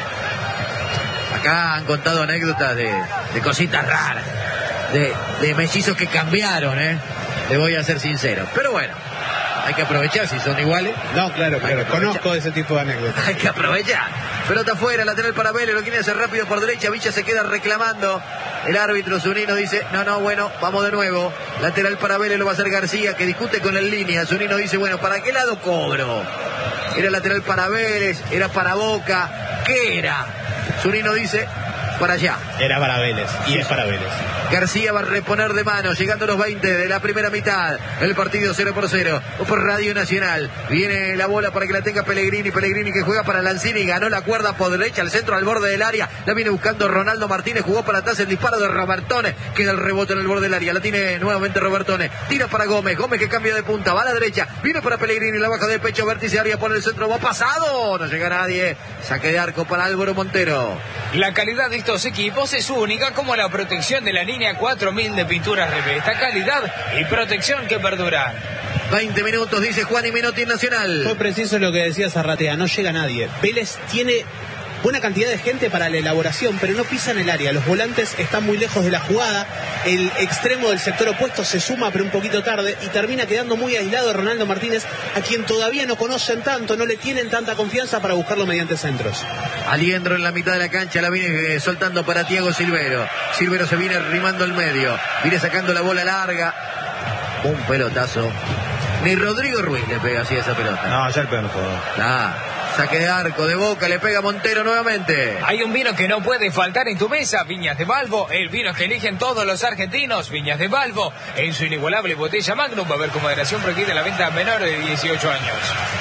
Acá han contado anécdotas de, de cositas raras, de, de mellizos que cambiaron, ¿eh? Le voy a ser sincero. Pero bueno, hay que aprovechar si son iguales. No, claro, Hay claro, que conozco ese tipo de anécdotas. Hay que aprovechar. Pelota afuera, lateral para Vélez, lo quiere hacer rápido por derecha. Villa se queda reclamando. El árbitro Zunino dice, no, no, bueno, vamos de nuevo. Lateral para Vélez, lo va a hacer García, que discute con el línea. Zunino dice, bueno, ¿para qué lado cobro? Era lateral para Vélez, era para Boca. ¿Qué era? Zunino dice, para allá. Era para Vélez, y es para Vélez. García va a reponer de mano, llegando a los veinte de la primera mitad. El partido cero por cero por Radio Nacional. Viene la bola para que la tenga Pellegrini. Pellegrini que juega para Lanzini. Ganó la cuerda por derecha, al centro, al borde del área. La viene buscando Ronaldo Martínez. Jugó para atrás el disparo de Robertone. Queda el rebote en el borde del área. La tiene nuevamente Robertone. Tira para Gómez. Gómez que cambia de punta. Va a la derecha. Viene para Pellegrini. La baja de pecho. Vértice área por el centro. Va pasado. No llega nadie. Saque de arco para Álvaro Montero. La calidad de estos equipos es única, como la protección de la línea cuatro mil de pinturas Revesta. Calidad y protección que perduran. veinte minutos, dice Juan y Menotti en Nacional. Fue preciso lo que decía Zarratea, no llega nadie. Vélez tiene buena cantidad de gente para la elaboración, pero no pisan el área. Los volantes están muy lejos de la jugada. El extremo del sector opuesto se suma, pero un poquito tarde, y termina quedando muy aislado Ronaldo Martínez, a quien todavía no conocen tanto, no le tienen tanta confianza para buscarlo mediante centros. Aliendro en la mitad de la cancha, la viene eh, soltando para Thiago Silvero. Silvero se viene rimando al medio, viene sacando la bola larga. Un pelotazo. Ni Rodrigo Ruiz le pega así esa pelota. No, ya el peor jugador. Ah, saque de arco de Boca, le pega Montero nuevamente. Hay un vino que no puede faltar en tu mesa, Viñas de Balbo, el vino que eligen todos los argentinos. Viñas de Balbo, en su inigualable botella Magnum, va a haber con moderación prohibida la venta a menores de dieciocho años.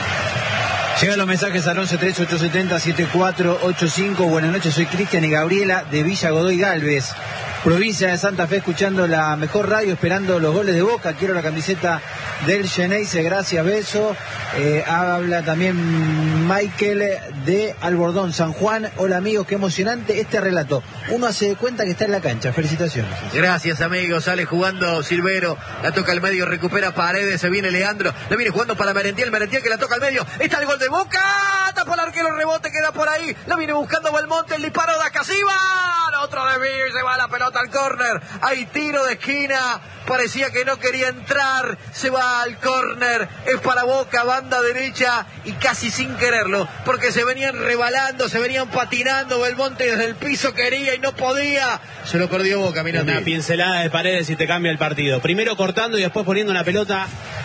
Llegan los mensajes al once tres ocho siete cero siete cuatro ocho cinco. Buenas noches, soy Cristian y Gabriela de Villa Godoy Galvez, provincia de Santa Fe, escuchando la mejor radio, esperando los goles de Boca. Quiero la camiseta del Xeneize, gracias, beso. Eh, habla también Michael de Albordón, San Juan. Hola amigos, qué emocionante este relato. Uno hace de cuenta que está en la cancha, felicitaciones. Gracias amigos, sale jugando Silvero, la toca al medio, recupera Paredes, se viene Leandro, la viene jugando para Merentiel, Merentiel que la toca al medio, está el gol de Boca, tapa el arquero, rebote, queda por ahí, la viene buscando Belmonte, el disparo de Acasíbar, otro de Vir, se va la pelota al córner, hay tiro de esquina, parecía que no quería entrar, se va al córner, es para Boca, banda derecha, y casi sin quererlo, porque se venían rebalando, se venían patinando, Belmonte desde el piso quería y no podía, se lo perdió Boca, mirá. Una pincelada de Paredes y te cambia el partido. Primero cortando y después poniendo una pelota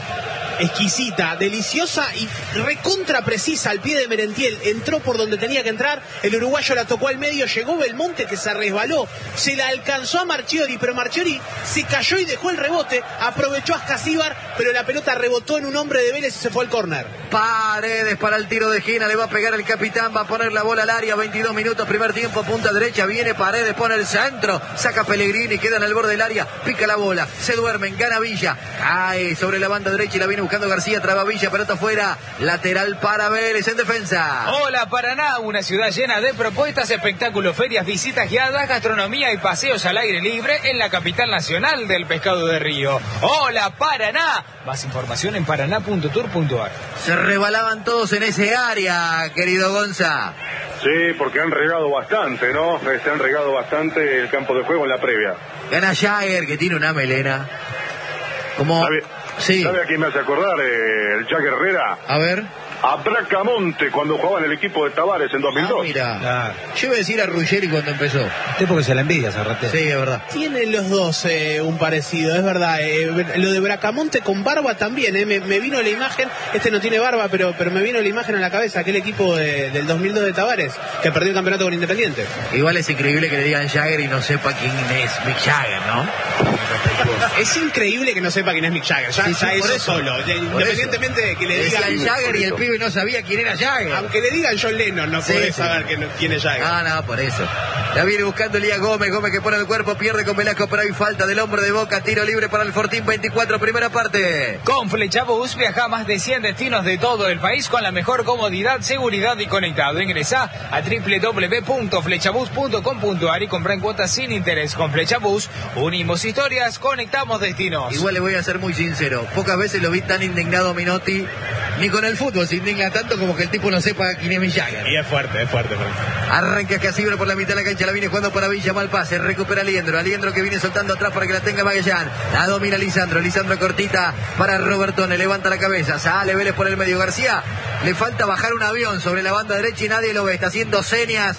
exquisita, deliciosa y recontra precisa al pie de Merentiel. Entró por donde tenía que entrar, el uruguayo la tocó al medio, llegó Belmonte que se resbaló, se la alcanzó a Marchiori, pero Marchiori se cayó y dejó el rebote, aprovechó a Ascasíbar, pero la pelota rebotó en un hombre de Vélez y se fue al córner. Paredes para el tiro de esquina, le va a pegar el capitán, va a poner la bola al área, veintidós minutos, primer tiempo, punta derecha, viene Paredes, pone el centro, saca Pellegrini, queda en el borde del área, pica la bola, se duermen, gana Villa, cae sobre la banda derecha y la viene buscando García, traba Villa, pelota afuera, lateral para Vélez en defensa. Hola Paraná, una ciudad llena de propuestas, espectáculos, ferias, visitas guiadas, gastronomía y paseos al aire libre en la capital nacional del pescado de río. Hola Paraná, más información en paraná punto tour punto ar. Se rebalaban todos en ese área, querido Gonza. Sí, porque han regado bastante, ¿no? Se han regado bastante el campo de juego en la previa. Gana Jagger, que tiene una melena. Como... ¿Sabe, sí. ¿Sabe a quién me hace acordar? Eh, el Jagger Herrera. A ver. A Bracamonte cuando jugaba en el equipo de Tavares en dos mil dos. Ah, mira. Claro. Yo iba a decir a Ruggeri cuando empezó. Usted porque se la envidia, Zarratea. Sí, es verdad. Tienen los dos eh, un parecido, es verdad. Eh, lo de Bracamonte con barba también, eh, me, me vino la imagen, este no tiene barba, pero, pero me vino la imagen a la cabeza, aquel equipo de, del dos mil dos de Tavares, que perdió el campeonato con Independiente. Igual es increíble que le digan Jagger y no sepa quién es Mick Jagger, ¿no? Es increíble que no sepa quién es Mick Jagger, ya, Sí, ya sí, por eso eso. solo, independientemente de que le digan Decían Jagger y el pibe no sabía quién era Jagger. Aunque le digan John Lennon, no Sí, podés sí. saber que no- quién es Jagger. Ah, no, por eso. La viene buscando Elías Gómez, Gómez que pone el cuerpo, pierde con Velasco, pero hay falta del hombre de Boca, tiro libre para el Fortín, veinticuatro, primera parte. Con Flechabús viaja a más de cien destinos de todo el país con la mejor comodidad, seguridad y conectado. Ingresa a doble u doble u doble u punto flechabús punto com punto ar y compra en cuotas sin interés. Con Flechabús unimos historias, conectamos destinos. Igual le voy a ser muy sincero, pocas veces lo vi tan indignado a Minotti, ni con el fútbol se indigna tanto como que el tipo no sepa quién es Mick Jagger. Y es fuerte, es fuerte. fuerte. Arranca Casibro por la mitad de la cancha, la viene jugando para Villa, mal pase, recupera Aliendro, Aliendro que viene soltando atrás para que la tenga Magallán, la domina Lisandro, Lisandro cortita para Robertone, levanta la cabeza, sale Vélez por el medio, García, le falta bajar un avión sobre la banda derecha y nadie lo ve, está haciendo señas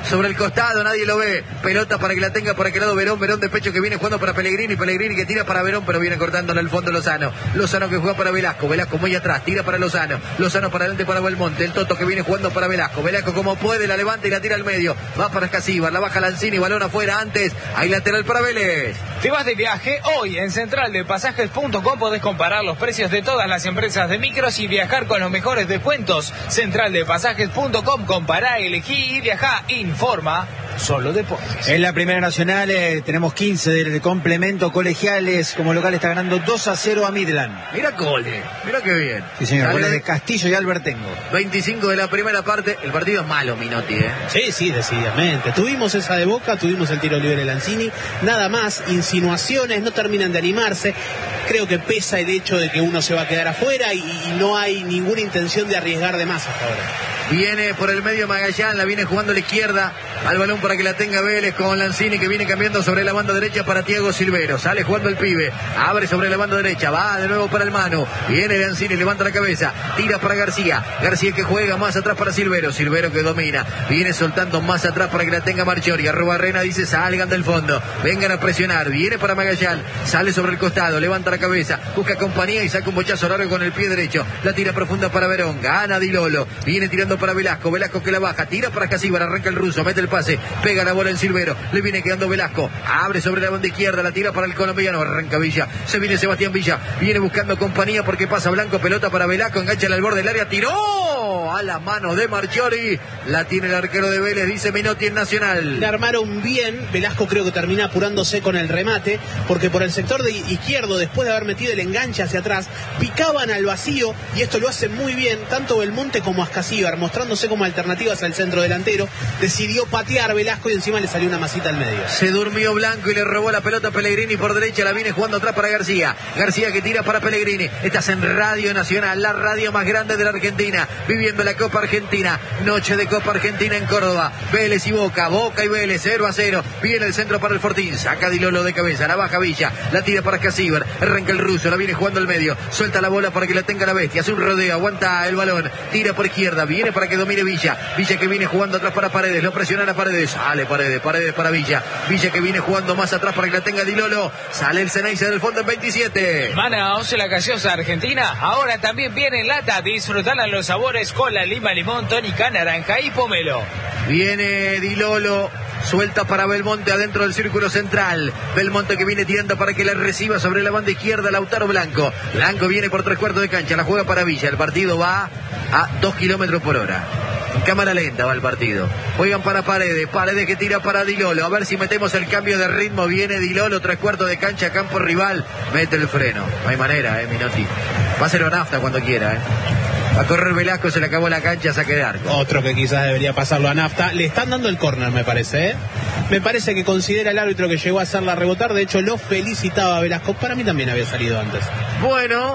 sobre el costado, nadie lo ve. Pelota para que la tenga por aquel lado Verón, Verón de pecho que viene jugando para Pellegrini, Pellegrini que tira para Verón, pero viene cortando en el fondo Lozano. Lozano que juega para Velasco, Velasco muy atrás, tira para Lozano, Lozano para adelante para Belmonte, el Toto que viene jugando para Velasco, Velasco como puede, la levanta y la tira al medio, va para Escasíbar, la baja Lanzini, balón afuera antes, hay lateral para Vélez. Te vas de viaje hoy en central de pasajes punto com, podés comparar los precios de todas las empresas de micros y viajar con los mejores descuentos. central de pasajes punto com, compará, elegí y viajá, informa. Solo deportes. En la Primera Nacional eh, tenemos quince de, de complemento. Colegiales como local está ganando dos a cero a Midland. Mira Cole, mira qué bien. Sí, señor, Dale. goles de Castillo y Albertengo. veinticinco de la primera parte, el partido es malo, Minotti, ¿eh? Sí, sí, decididamente. Tuvimos esa de Boca, tuvimos el tiro libre de Lanzini, nada más, insinuaciones, no terminan de animarse. Creo que pesa el hecho de que uno se va a quedar afuera y, y no hay ninguna intención de arriesgar de más hasta ahora. Viene por el medio Magallán, la viene jugando a la izquierda, al balón para que la tenga Vélez con Lanzini que viene cambiando sobre la banda derecha para Thiago Silvero, sale jugando el pibe, abre sobre la banda derecha, va de nuevo para el mano, viene Lanzini, levanta la cabeza, tira para García, García que juega más atrás para Silvero, Silvero que domina, viene soltando más atrás para que la tenga Marchiori, Arrobarrena dice salgan del fondo, vengan a presionar, viene para Magallán, sale sobre el costado, levanta la cabeza, busca compañía y saca un bochazo largo con el pie derecho, la tira profunda para Verón, gana Di Lolo, viene tirando para Velasco, Velasco que la baja, tira para Casíbar, arranca el ruso, mete el pase, pega la bola en Silvero, le viene quedando Velasco, abre sobre la banda izquierda, la tira para el colombiano, arranca Villa, se viene Sebastián Villa, viene buscando compañía porque pasa Blanco, pelota para Velasco, engancha al borde del área, tiró a la mano de Marchiori, la tiene el arquero de Vélez, dice Minotti en Nacional. Le armaron bien, Velasco creo que termina apurándose con el remate, porque por el sector de izquierdo, después de haber metido el enganche hacia atrás, picaban al vacío, y esto lo hace muy bien, tanto Belmonte como Ascasíbar, mostrándose como alternativas al centro delantero, decidió patear Velasco y encima le salió una masita al medio. Se durmió Blanco y le robó la pelota a Pellegrini por derecha, la viene jugando atrás para García, García que tira para Pellegrini, estás en Radio Nacional, la radio más grande de la Argentina, viviendo la Copa Argentina, noche de Copa Argentina en Córdoba, Vélez y Boca, Boca y Vélez, cero a cero, viene el centro para el Fortín, saca Di Lolo de cabeza, la baja Villa, la tira para Casíbar, arranca el ruso, la viene jugando al medio, suelta la bola para que la tenga la bestia, hace un rodeo, aguanta el balón, tira por izquierda, viene para que domine Villa, Villa que viene jugando atrás para Paredes, lo presiona a Paredes, sale Paredes, Paredes para Villa, Villa que viene jugando más atrás para que la tenga Di Lolo, sale el Ceneice del fondo en veintisiete. Manaos, la gaseosa argentina, ahora también viene en lata, disfrutala los sabores cola, lima, limón, tónica, naranja y pomelo. Viene Di Lolo, suelta para Belmonte adentro del círculo central, Belmonte que viene tirando para que la reciba sobre la banda izquierda Lautaro Blanco, Blanco viene por tres cuartos de cancha, la juega para Villa, el partido va a dos kilómetros por hora. En cámara lenta va el partido. Juegan para Paredes. Paredes que tira para Di Lolo. A ver si metemos el cambio de ritmo. Viene Di Lolo, tres cuartos de cancha, campo rival. Mete el freno. No hay manera, eh, Minotti. Va a ser nafta cuando quiera, eh. Va a correr Velasco, se le acabó la cancha, saque de arco. Otro que quizás debería pasarlo a nafta. Le están dando el córner, me parece, ¿eh? Me parece que considera el árbitro que llegó a hacerla rebotar. De hecho, lo felicitaba a Velasco. Para mí también había salido antes. Bueno...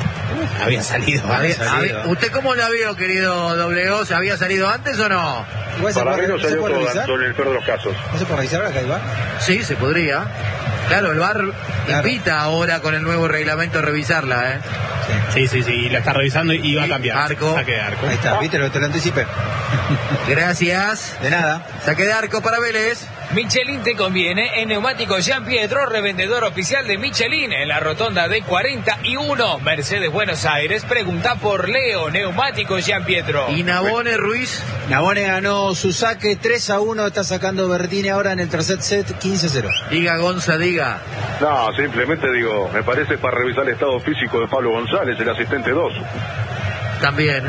Había salido, había, había salido. Había, ¿usted cómo la vio, querido W O? ¿Se había salido antes o no? Para mí no salió todo en el peor de los casos. ¿No se puede revisar ahora que hay V A R? Sí, se podría. Claro, el V A R claro. invita ahora con el nuevo reglamento a revisarla, ¿eh? Sí, sí, sí, la está revisando y va a cambiar. Arco. Saque de arco. Ahí está, viste, lo te lo anticipé. Gracias. De nada. Saque de arco para Vélez. Michelin te conviene en Neumáticos Jean Pietro, revendedor oficial de Michelin en la rotonda de cuarenta y uno, Mercedes Buenos Aires. Pregunta por Leo, Neumáticos Jean Pietro. Y Nabone Ruiz. Nabone ganó su saque tres a uno, está sacando Bertini ahora en el tercer set, quince a cero. Diga Gonza, diga. No, simplemente digo, me parece para revisar el estado físico de Pablo González, el asistente dos. También.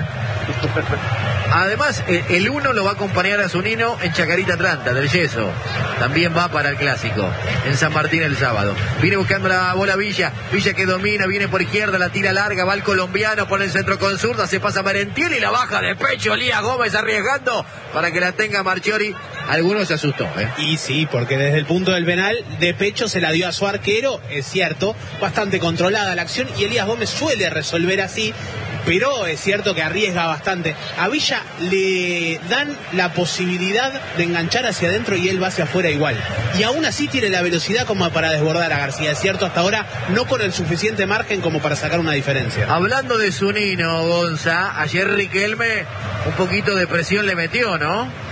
Además, el uno lo va a acompañar a Zunino en Chacarita Atlanta, del Yeso. También va para el Clásico, en San Martín el sábado. Viene buscando la bola Villa. Villa que domina, viene por izquierda, la tira larga, va el colombiano, pone el centro con zurda, se pasa Merentiel y la baja de pecho Elías Gómez arriesgando para que la tenga Marchiori. Algunos se asustó, ¿eh? Y sí, porque desde el punto del penal, de pecho se la dio a su arquero, es cierto, bastante controlada la acción, y Elías Gómez suele resolver así, pero es cierto que arriesga bastante. A Villa le dan la posibilidad de enganchar hacia adentro y él va hacia afuera igual. Y aún así tiene la velocidad como para desbordar a García. Es cierto, hasta ahora no con el suficiente margen como para sacar una diferencia. Hablando de Zunino, Gonza, ayer Riquelme un poquito de presión le metió, ¿no?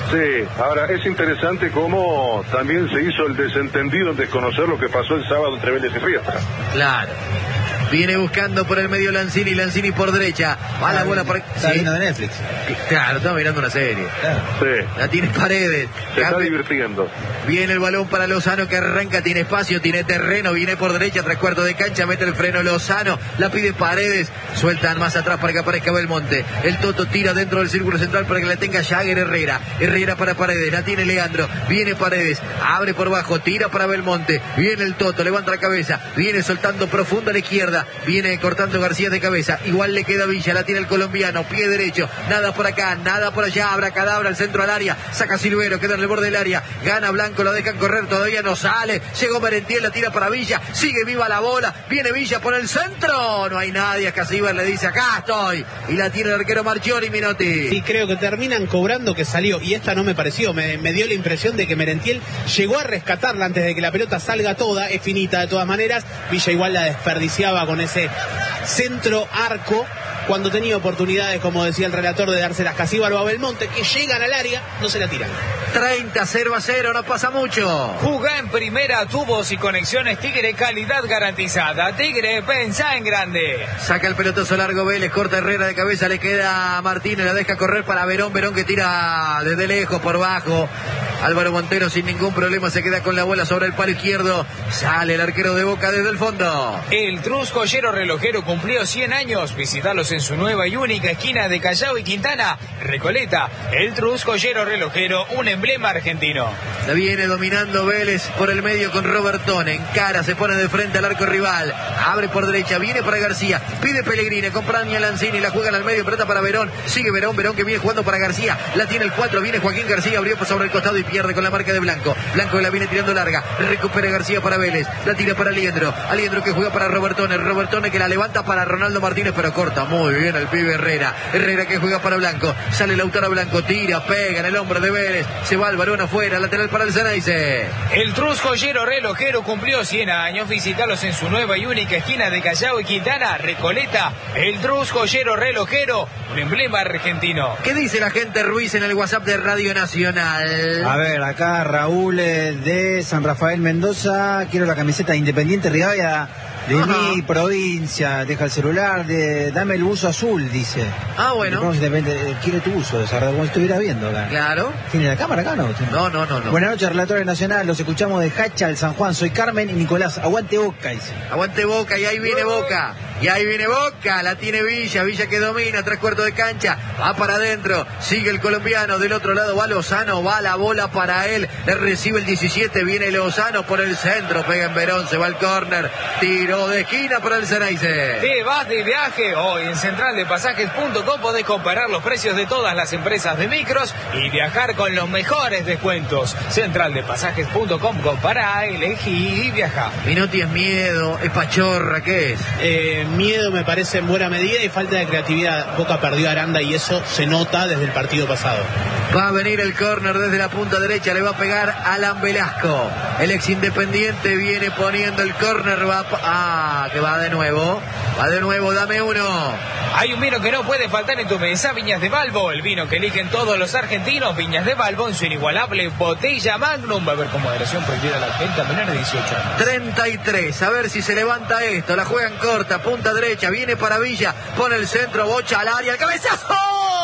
Sí, ahora es interesante cómo también se hizo el desentendido en desconocer lo que pasó el sábado entre Vélez y Riestra. Claro. Viene buscando por el medio Lanzini, Lanzini por derecha. Va la bola por... Está ¿Sí? viendo de Netflix. Claro, estamos mirando una serie. Claro. Sí. La tiene Paredes. Se está Cambia... divirtiendo. Viene el balón para Lozano que arranca, tiene espacio, tiene terreno, viene por derecha, tres cuartos de cancha, mete el freno Lozano, la pide Paredes, sueltan más atrás para que aparezca Belmonte. El Toto tira dentro del círculo central para que la tenga Jagger Herrera. Herrera para Paredes, la tiene Leandro, viene Paredes, abre por bajo, tira para Belmonte, viene el Toto, levanta la cabeza, viene soltando profundo a la izquierda, viene cortando García de cabeza, igual le queda Villa, la tiene el colombiano, pie derecho, nada por acá, nada por allá, abracadabra, el centro al área, saca Silvero, queda en el borde del área, gana Blanco, lo dejan correr, todavía no sale, llegó Merentiel, la tira para Villa, sigue viva la bola, viene Villa por el centro, no hay nadie, Casíbar le dice, acá estoy, y la tiene el arquero Marchiori, Minotti. Sí, creo que terminan cobrando que salió, y esta no me pareció, me, me dio la impresión de que Merentiel llegó a rescatarla antes de que la pelota salga toda, es finita de todas maneras, Villa igual la desperdiciaba con ese centro arco, cuando tenía oportunidades, como decía el relator, de dárselas Casíbaro a Belmonte, que llegan al área, no se la tiran. treinta, cero a cero, no pasa mucho. Jugá en primera, tubos y conexiones Tigre, calidad garantizada. Tigre, pensá en grande. Saca el pelotazo largo Vélez, corta Herrera de cabeza, le queda a Martínez, la deja correr para Verón, Verón que tira desde lejos por bajo. Álvaro Montero sin ningún problema se queda con la bola sobre el palo izquierdo. Sale el arquero de Boca desde el fondo. El Trus Joyero Relojero cumplió cien años. Visitalos en su nueva y única esquina de Callao y Quintana, Recoleta. El Trus Joyero Relojero, un emblema argentino. La viene dominando Vélez por el medio con Robertone. Encara, se pone de frente al arco rival. Abre por derecha, viene para García. Pide Pellegrini, acompaña a Lanzini, la juegan al medio, pelota para Verón. Sigue Verón, Verón que viene jugando para García. La tiene el cuatro, viene Joaquín García, abrió por sobre el costado y pierde con la marca de Blanco. Blanco la viene tirando larga. Recupera García para Vélez. La tira para Aliendro. Aliendro que juega para Robertone. Robertone que la levanta para Ronaldo Martínez, pero corta muy bien el pibe Herrera. Herrera que juega para Blanco. Sale Lautaro Blanco, tira, pega en el hombro de Vélez. Se va el varón afuera, lateral para el Ceneice. El Trus Joyero Relojero cumplió cien años. Visitalos en su nueva y única esquina de Callao y Quintana, Recoleta. El Trus Joyero Relojero, un emblema argentino. ¿Qué dice la gente Ruiz en el WhatsApp de Radio Nacional? A ver, acá Raúl eh, de San Rafael Mendoza, quiero la camiseta de Independiente Rivadavia de Ajá. mi provincia, deja el celular, de, dame el buzo azul, dice. Ah, bueno. Independiente, quiere tu buzo, o sea, como estuviera viendo acá. Claro. ¿Tiene la cámara acá no? No, no, no, no. Buenas noches, Relatores Nacional, los escuchamos de Hacha, el San Juan, soy Carmen y Nicolás, aguante Boca, dice. Aguante Boca, y ahí viene Boca. Y ahí viene Boca, la tiene Villa, Villa que domina, tres cuartos de cancha, va para adentro, sigue el colombiano, del otro lado va Lozano, va la bola para él, le recibe el diecisiete, viene Lozano por el centro, pega en Verón, se va al córner, tiro de esquina para el Ceneice. ¿Te vas de viaje? Hoy en central de pasajes punto com podés comparar los precios de todas las empresas de micros y viajar con los mejores descuentos. central de pasajes punto com, compará, elegí y viaja. Minotti es miedo, es pachorra, ¿qué es? Eh, miedo me parece en buena medida y falta de creatividad. Boca perdió a Aranda y eso se nota desde el partido pasado. Va a venir el córner desde la punta derecha, le va a pegar Alan Velasco. El ex Independiente viene poniendo el córner, va a... Ah, que va de nuevo, va de nuevo, dame uno. Hay un vino que no puede faltar en tu mesa, Viñas de Balbo, el vino que eligen todos los argentinos. Viñas de Balbo en su inigualable botella Magnum. Va a haber con moderación prohibida la venta menor de dieciocho años. treinta y tres, a ver si se levanta esto, la juegan corta, punta derecha, viene para Villa, pone el centro, bocha al área, el cabezazo,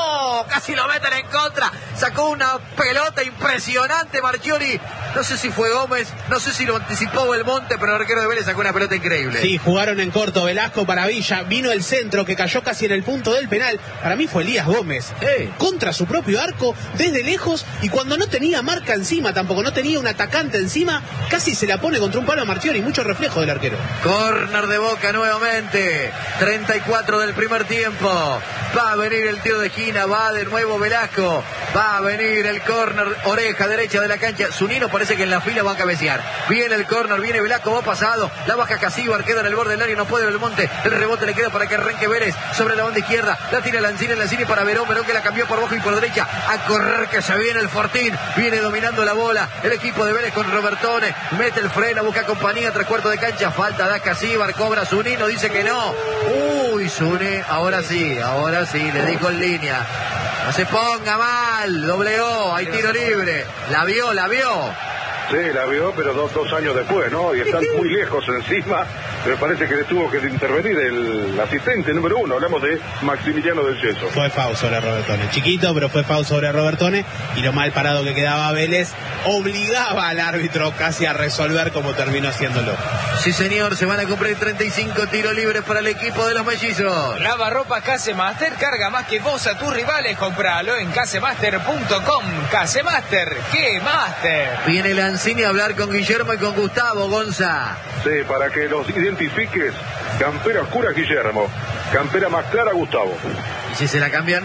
casi lo meten en contra, sacó una pelota impresionante Marchiori, no sé si fue Gómez, no sé si lo anticipó Belmonte, pero el arquero de Vélez sacó una pelota increíble. Sí, jugaron en corto, Velasco para Villa, vino el centro que cayó casi en el punto del penal, para mí fue Elías Gómez, hey. contra su propio arco, desde lejos, y cuando no tenía marca encima, tampoco no tenía un atacante encima, casi se la pone contra un palo a Marchiori, mucho reflejo del arquero. Córner de Boca nuevamente, treinta y cuatro del primer tiempo, va a venir el tiro de esquina, va de nuevo Velasco, va a venir el córner, oreja derecha de la cancha, Zunino parece que en la fila va a cabecear, viene el córner, viene Velasco, va pasado, la baja Casíbar, queda en el borde del área, no puede Belmonte, el rebote le queda para que arranque Vélez, sobre la banda izquierda, la tira Lanzini, Lanzini para Verón, Verón que la cambió por bajo y por derecha, a correr que se viene el Fortín, viene dominando la bola, el equipo de Vélez con Robertone, mete el freno, busca compañía, tres cuartos de cancha, falta, da Casíbar, cobra Zunino, dice que no, uy Zuni, ahora sí, ahora sí, le dijo en línea, No se ponga mal, doble O, hay tiro libre. La vio, la vio. Sí, la vio, pero dos, dos años después, ¿no? Y están muy lejos encima. Me parece que le tuvo que intervenir el asistente número uno. Hablamos de Maximiliano del Yeso. Fue foul sobre Robertone. Chiquito, pero fue foul sobre Robertone. Y lo mal parado que quedaba Vélez obligaba al árbitro casi a resolver como terminó haciéndolo. Sí, señor, se van a cumplir treinta y cinco tiros libres para el equipo de los mellizos. Lavarropas Casemaster, carga más que vos a tus rivales. Compralo en casemaster punto com. Casemaster, ¿qué master? Viene Lanzini a hablar con Guillermo y con Gustavo, Gonza. Sí, para que los identifiques. Campera oscura, Guillermo. Campera más clara, Gustavo. ¿Y si se la cambian?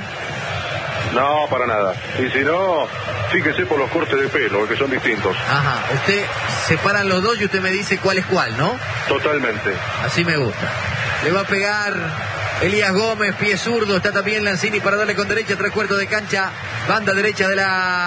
No, para nada. Y si no, fíjese por los cortes de pelo, que son distintos. Ajá, usted separan los dos y usted me dice cuál es cuál, ¿no? Totalmente. Así me gusta. Le va a pegar Elías Gómez, pie zurdo, está también Lanzini para darle con derecha, tres cuartos de cancha, banda derecha de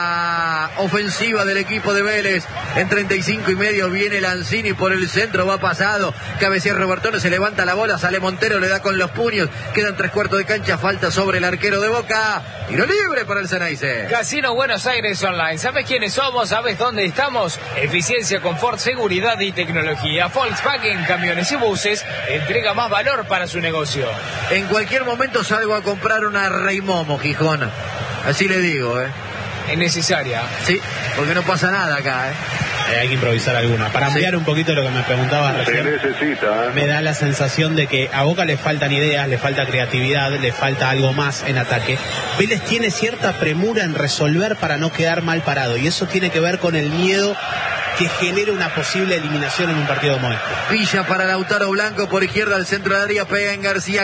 la ofensiva del equipo de Vélez. En treinta y cinco y medio viene Lanzini por el centro, va pasado, cabecea Robertone, se levanta la bola, sale Montero, le da con los puños, quedan tres cuartos de cancha, falta sobre el arquero de Boca, tiro libre para el Ceneice. Casino Buenos Aires Online, ¿sabes quiénes somos? ¿Sabes dónde estamos? Eficiencia, confort, seguridad y tecnología. Volkswagen, camiones y buses, entrega más valor para su negocio. En cualquier momento salgo a comprar una Rey Momo, Gijón. Así le digo, ¿eh? Es necesaria. Sí, porque no pasa nada acá, ¿eh? Eh, hay que improvisar alguna. Para ampliar sí. un poquito lo que me preguntabas Se recién, necesita. ¿eh? me da la sensación de que a Boca le faltan ideas, le falta creatividad, le falta algo más en ataque. Vélez tiene cierta premura en resolver para no quedar mal parado. Y eso tiene que ver con el miedo que genera una posible eliminación en un partido como este. Villa para Lautaro Blanco por izquierda al centro del área, pega en García,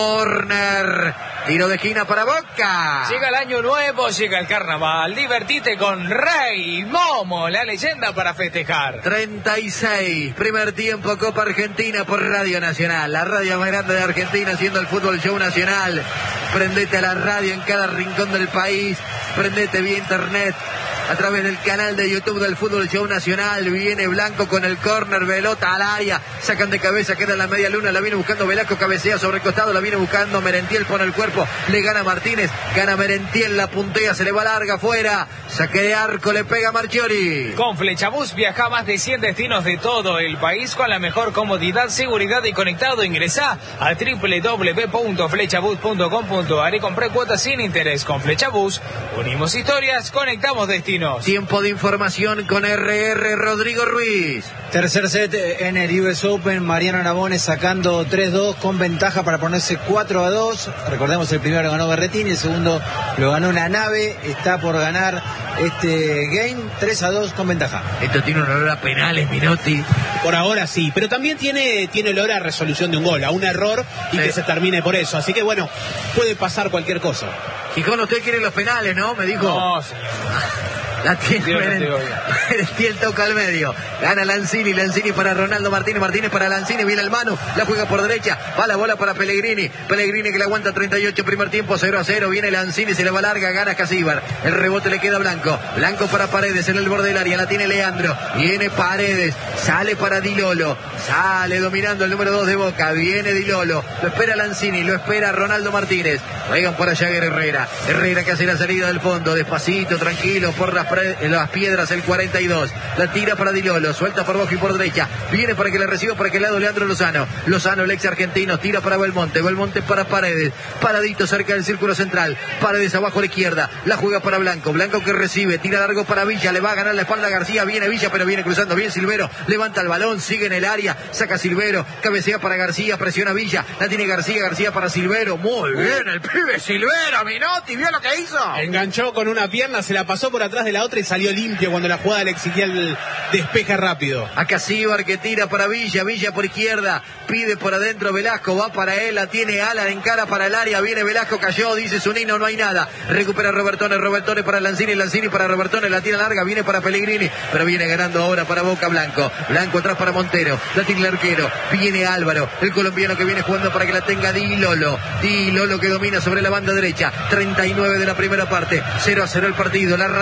córner, tiro de esquina para Boca. Llega el año nuevo, llega el carnaval, divertite con Rey Momo, la leyenda para festejar. treinta y seis, primer tiempo, Copa Argentina por Radio Nacional, la radio más grande de Argentina haciendo el fútbol show nacional. Prendete a la radio en cada rincón del país, prendete vía internet a través del canal de YouTube del Fútbol Show Nacional. Viene Blanco con el córner, pelota al área, sacan de cabeza, queda en la media luna, la viene buscando Velasco, cabecea sobre el costado, la viene buscando Merentiel, pone el cuerpo, le gana Martínez, gana Merentiel, la puntea, se le va larga afuera, saque de arco, le pega Marchiori. Con Flechabús viaja a más de cien destinos de todo el país con la mejor comodidad, seguridad y conectado. Ingresá a doble u doble u doble u punto flechabús punto com punto a r y compré cuotas sin interés. Con Flechabús unimos historias, conectamos destinos. Tiempo de información con R R Rodrigo Ruiz. Tercer set en el U S Open, Mariano Navone sacando tres dos con ventaja para ponerse cuatro a dos. Recordemos, el primero lo ganó Berretini, el segundo lo ganó La Nave. Está por ganar este game tres a dos con ventaja. Esto tiene un olor a penales, Minotti. Por ahora sí, pero también tiene, tiene olor a resolución de un gol, a un error y sí. que se termine por eso. Así que bueno, puede pasar cualquier cosa. Gijón, usted quiere los penales, ¿no? Me dijo. No, señor. La tiene Merentiel, toca al medio. Gana Lanzini, Lanzini para Ronaldo Martínez, Martínez para Lanzini, viene el mano, la juega por derecha, va la bola para Pellegrini, Pellegrini que le aguanta treinta y ocho, primer tiempo, cero a cero, viene Lanzini, se le va larga, gana Casíbar, el rebote le queda Blanco, Blanco para Paredes en el borde del área, la tiene Leandro, viene Paredes, sale para Di Lolo, sale dominando el número dos de Boca, viene Di Lolo, lo espera Lanzini, lo espera Ronaldo Martínez, juegan para Jagger Herrera, Herrera que hace la salida del fondo, despacito, tranquilo, por las en las piedras el cuarenta y dos, la tira para Di Lolo, suelta por Boca y por derecha, viene para que la reciba por aquel lado Leandro Lozano, Lozano el ex argentino, tira para Belmonte, Belmonte para Paredes, paradito cerca del círculo central, Paredes abajo a la izquierda, la juega para Blanco, Blanco que recibe, tira largo para Villa, le va a ganar la espalda a García, viene Villa pero viene cruzando bien Silvero, levanta el balón, sigue en el área, saca Silvero, cabecea para García, presiona Villa, la tiene García, García para Silvero, muy bien el pibe Silvero, Minotti, ¿vio lo que hizo? Enganchó con una pierna, se la pasó por atrás de la otra y salió limpio cuando la jugada le exigía el despeje rápido. A Casíbar que tira para Villa, Villa por izquierda, pide por adentro Velasco, va para él, la tiene Alan en cara para el área, viene Velasco, cayó, dice Zunino, no hay nada, recupera Robertone, Robertone para Lanzini, Lanzini para Robertone, la tira larga, viene para Pellegrini, pero viene ganando ahora para Boca Blanco, Blanco atrás para Montero, la tiene el arquero, viene Álvaro, el colombiano que viene jugando para que la tenga Di Lolo, Di Lolo que domina sobre la banda derecha, treinta y nueve de la primera parte, cero a cero el partido, la radio más grande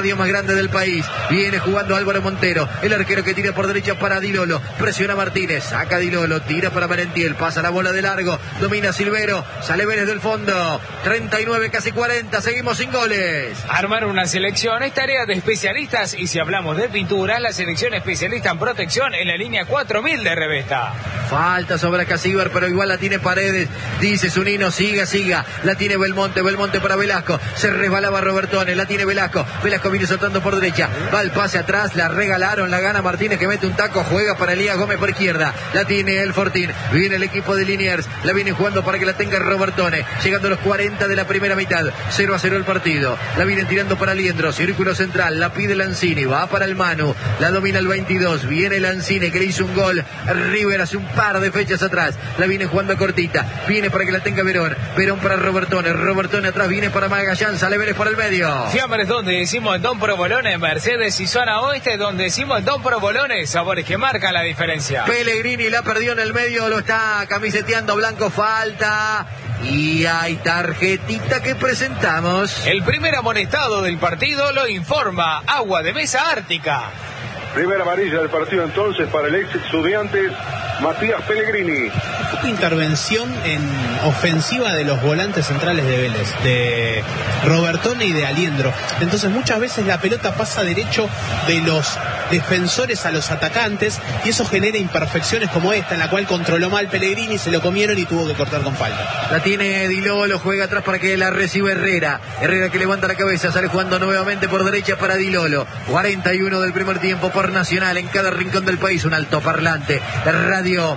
grande del país. Viene jugando Álvaro Montero, el arquero que tira por derecha para Dilolo. Presiona Martínez, saca Dilolo, tira para Merentiel, pasa la bola de largo, domina Silvero, sale Vélez del fondo. treinta y nueve, casi cuarenta, seguimos sin goles. Armar una selección es tarea de especialistas y si hablamos de pintura, la selección especialista en protección en la línea cuatro mil de Revesta. Falta sobre Casíbar, pero igual la tiene Paredes. Dice Zunino, siga, siga. La tiene Belmonte, Belmonte para Velasco. Se resbalaba Robertone, la tiene Velasco. Velasco viene soltando por derecha. Va el pase atrás, la regalaron, la gana Martínez que mete un taco, juega para Elías Gómez por izquierda. La tiene el Fortín. Viene el equipo de Liniers. La viene jugando para que la tenga Robertone. Llegando a los cuarenta de la primera mitad. cero a cero el partido. La vienen tirando para Liendro. Círculo central. La pide Lanzini. Va para el Manu. La domina el veintidós. Viene Lanzini que le hizo un gol. River hace un par de fechas atrás. La viene jugando cortita. Viene para que la tenga Verón. Verón para Robertone. Robertone atrás. Viene para Magallán. Sale Vélez por el medio. Fiambres donde decimos Don Provolone, Mercedes y zona oeste donde decimos Don Provolone. Sabores que marcan la diferencia. Pellegrini la perdió en el medio. Lo está camiseteando Blanco. Falta. Y hay tarjetita que presentamos. El primer amonestado del partido lo informa Agua de Mesa Ártica. Primera amarilla del partido entonces para el ex Estudiantes Matías Pellegrini. Intervención en ofensiva de los volantes centrales de Vélez, de Robertone y de Aliendro. Entonces muchas veces la pelota pasa derecho de los defensores a los atacantes y eso genera imperfecciones como esta, en la cual controló mal Pellegrini, se lo comieron y tuvo que cortar con falta. La tiene Dilolo, juega atrás para que la reciba Herrera. Herrera que levanta la cabeza, sale jugando nuevamente por derecha para Dilolo. cuarenta y uno del primer tiempo por Nacional, en cada rincón del país un altoparlante. La radio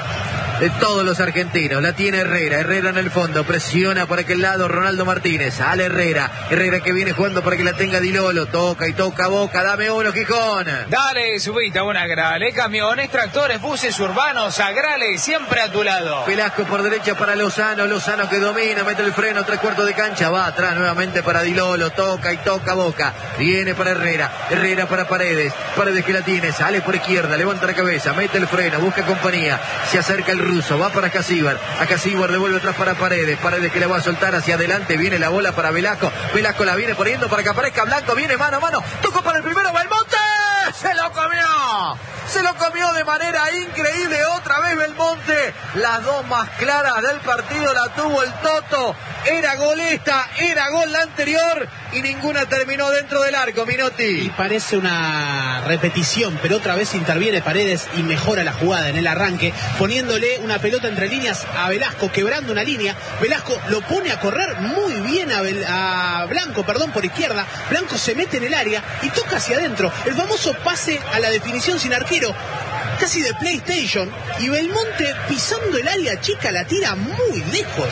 de todos los argentinos. La tiene Herrera. Herrera en el fondo. Presiona por aquel lado Ronaldo Martínez. Sale Herrera. Herrera que viene jugando para que la tenga Dilolo. Toca y toca Boca. Dame uno, Gijón. Dale, subita una Agrale. Camiones, tractores, buses urbanos. Agrale, siempre a tu lado. Velasco por derecha para Lozano. Lozano que domina. Mete el freno. Tres cuartos de cancha. Va atrás nuevamente para Dilolo. Toca y toca Boca. Viene para Herrera. Herrera para Paredes. Paredes que la tiene. Sale por izquierda. Levanta la cabeza. Mete el freno. Busca compañía. Se acerca el ruso, va para Casíbar, a Casíbar devuelve atrás para Paredes, Paredes que le va a soltar hacia adelante, viene la bola para Velasco, Velasco la viene poniendo para que aparezca Blanco, viene mano a mano, tocó para el primero, Belmonte, se lo comió, se lo comió de manera increíble otra vez Belmonte, las dos más claras del partido la tuvo el Toto, era gol esta, era gol la anterior y ninguna terminó dentro del arco, Minotti. Y parece una repetición, pero otra vez interviene Paredes y mejora la jugada en el arranque, poniéndole una pelota entre líneas a Velasco, quebrando una línea. Velasco lo pone a correr muy bien a, Bel a Blanco, perdón, por izquierda. Blanco se mete en el área y toca hacia adentro. El famoso pase a la definición sin arquero, casi de PlayStation. Y Belmonte pisando el área chica la tira muy lejos.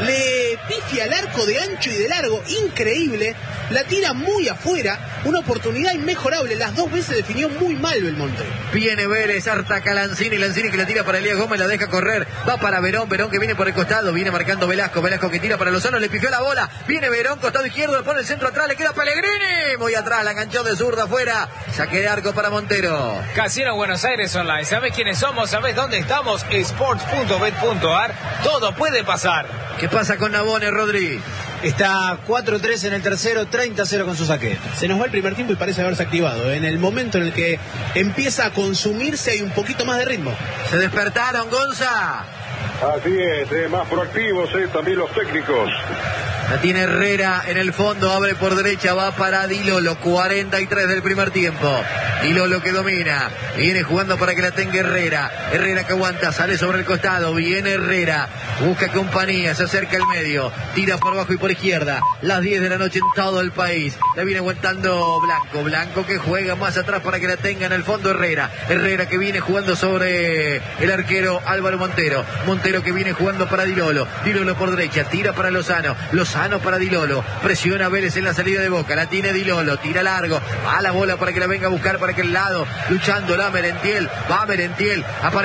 Le pifia el arco de ancho y de largo, increíble. La tira muy afuera, una oportunidad inmejorable. Las dos veces definió muy mal Belmonte. Viene Vélez, ataca Lanzini, Lanzini que la tira para Elías Gómez, la deja correr, va para Verón, Verón que viene por el costado, viene marcando Velasco, Velasco que tira para Lozano, le pifió la bola, viene Verón, costado izquierdo, le pone el centro atrás, le queda Pellegrini, muy atrás, la enganchó de zurda afuera, saque de arco para Montero. Casino Buenos Aires Online, ¿sabés quiénes somos? ¿Sabés dónde estamos? sports punto bet punto ar, todo puede pasar. ¿Qué pasa con Nabone, Rodri? Está cuatro tres en el tercero, treinta a cero con su saque. Se nos va el primer tiempo y parece haberse activado. En el momento en el que empieza a consumirse hay un poquito más de ritmo. Se despertaron, Gonza. Así es, eh, más proactivos eh, también los técnicos. La tiene Herrera en el fondo, abre por derecha, va para Dilolo, cuarenta y tres del primer tiempo. Dilolo que domina, viene jugando para que la tenga Herrera. Herrera que aguanta, sale sobre el costado, viene Herrera, busca compañía, se acerca al medio, tira por abajo y por izquierda. Las diez de la noche en todo el país. La viene aguantando Blanco, Blanco que juega más atrás para que la tenga en el fondo Herrera. Herrera que viene jugando sobre el arquero Álvaro Montero. Montero que viene jugando para Dilolo. Dilolo por derecha, tira para Lozano. Lozano para Dilolo, presiona Vélez en la salida de Boca, la tiene Dilolo, tira largo, va la bola para que la venga a buscar para aquel lado, luchando la Merentiel, va Merentiel,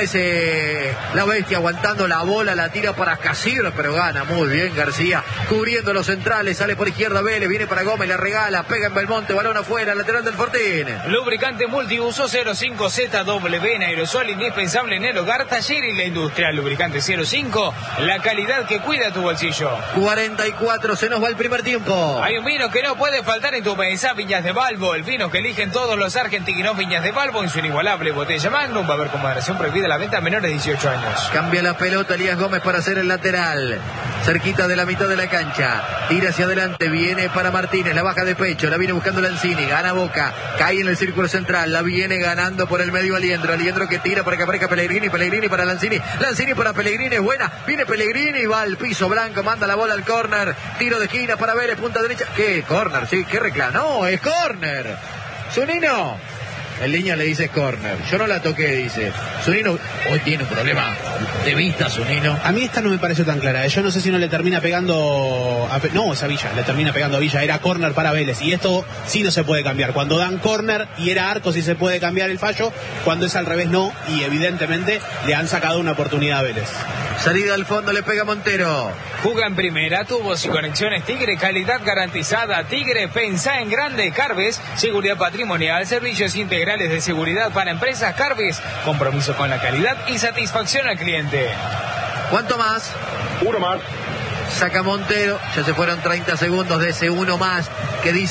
aparece la bestia aguantando la bola, la tira para Casíbar, pero gana muy bien García, cubriendo los centrales, sale por izquierda Vélez, viene para Gómez, la regala, pega en Belmonte, balón afuera, lateral del Fortín. Lubricante multiuso cero cinco Z W en aerosol, indispensable en el hogar, taller y la industria. Lubricante cero cinco, la calidad que cuida tu bolsillo. cuarenta y cuatro cuatro, se nos va el primer tiempo. Hay un vino que no puede faltar en tu mesa, Viñas de Balbo, el vino que eligen todos los argentinos. Viñas de Balbo en su inigualable botella Magnum. Va a haber con moderación prohibida la venta a menores de dieciocho años. Cambia la pelota Elías Gómez para hacer el lateral. Cerquita de la mitad de la cancha. Tira hacia adelante, viene para Martínez, la baja de pecho, la viene buscando Lanzini, gana Boca, cae en el círculo central, la viene ganando por el medio Aliendro. Aliendro que tira para que aparezca Pellegrini, Pellegrini para Lanzini, Lanzini para Pellegrini, es buena, viene Pellegrini, va al piso blanco, manda la bola al córner, tiro de esquina para Vélez, punta derecha. ¿Qué? Córner, sí, ¿qué reclama? No, es córner. Zunino. El niño le dice córner. Yo no la toqué, dice. Zunino hoy tiene un problema de vista, Zunino. A mí esta no me pareció tan clara. Yo no sé si no le termina pegando... A... No, es a Villa. Le termina pegando a Villa. Era córner para Vélez. Y esto sí no se puede cambiar. Cuando dan córner y era arco sí se puede cambiar el fallo. Cuando es al revés no. Y evidentemente le han sacado una oportunidad a Vélez. Salida al fondo, le pega Montero. Juga en primera, tubos y conexiones Tigre, calidad garantizada. Tigre, pensá en grande. Carves, seguridad patrimonial, servicios integrales de seguridad para empresas. Carves, compromiso con la calidad y satisfacción al cliente. ¿Cuánto más? Uno más. Saca Montero, ya se fueron treinta segundos de ese uno más que dice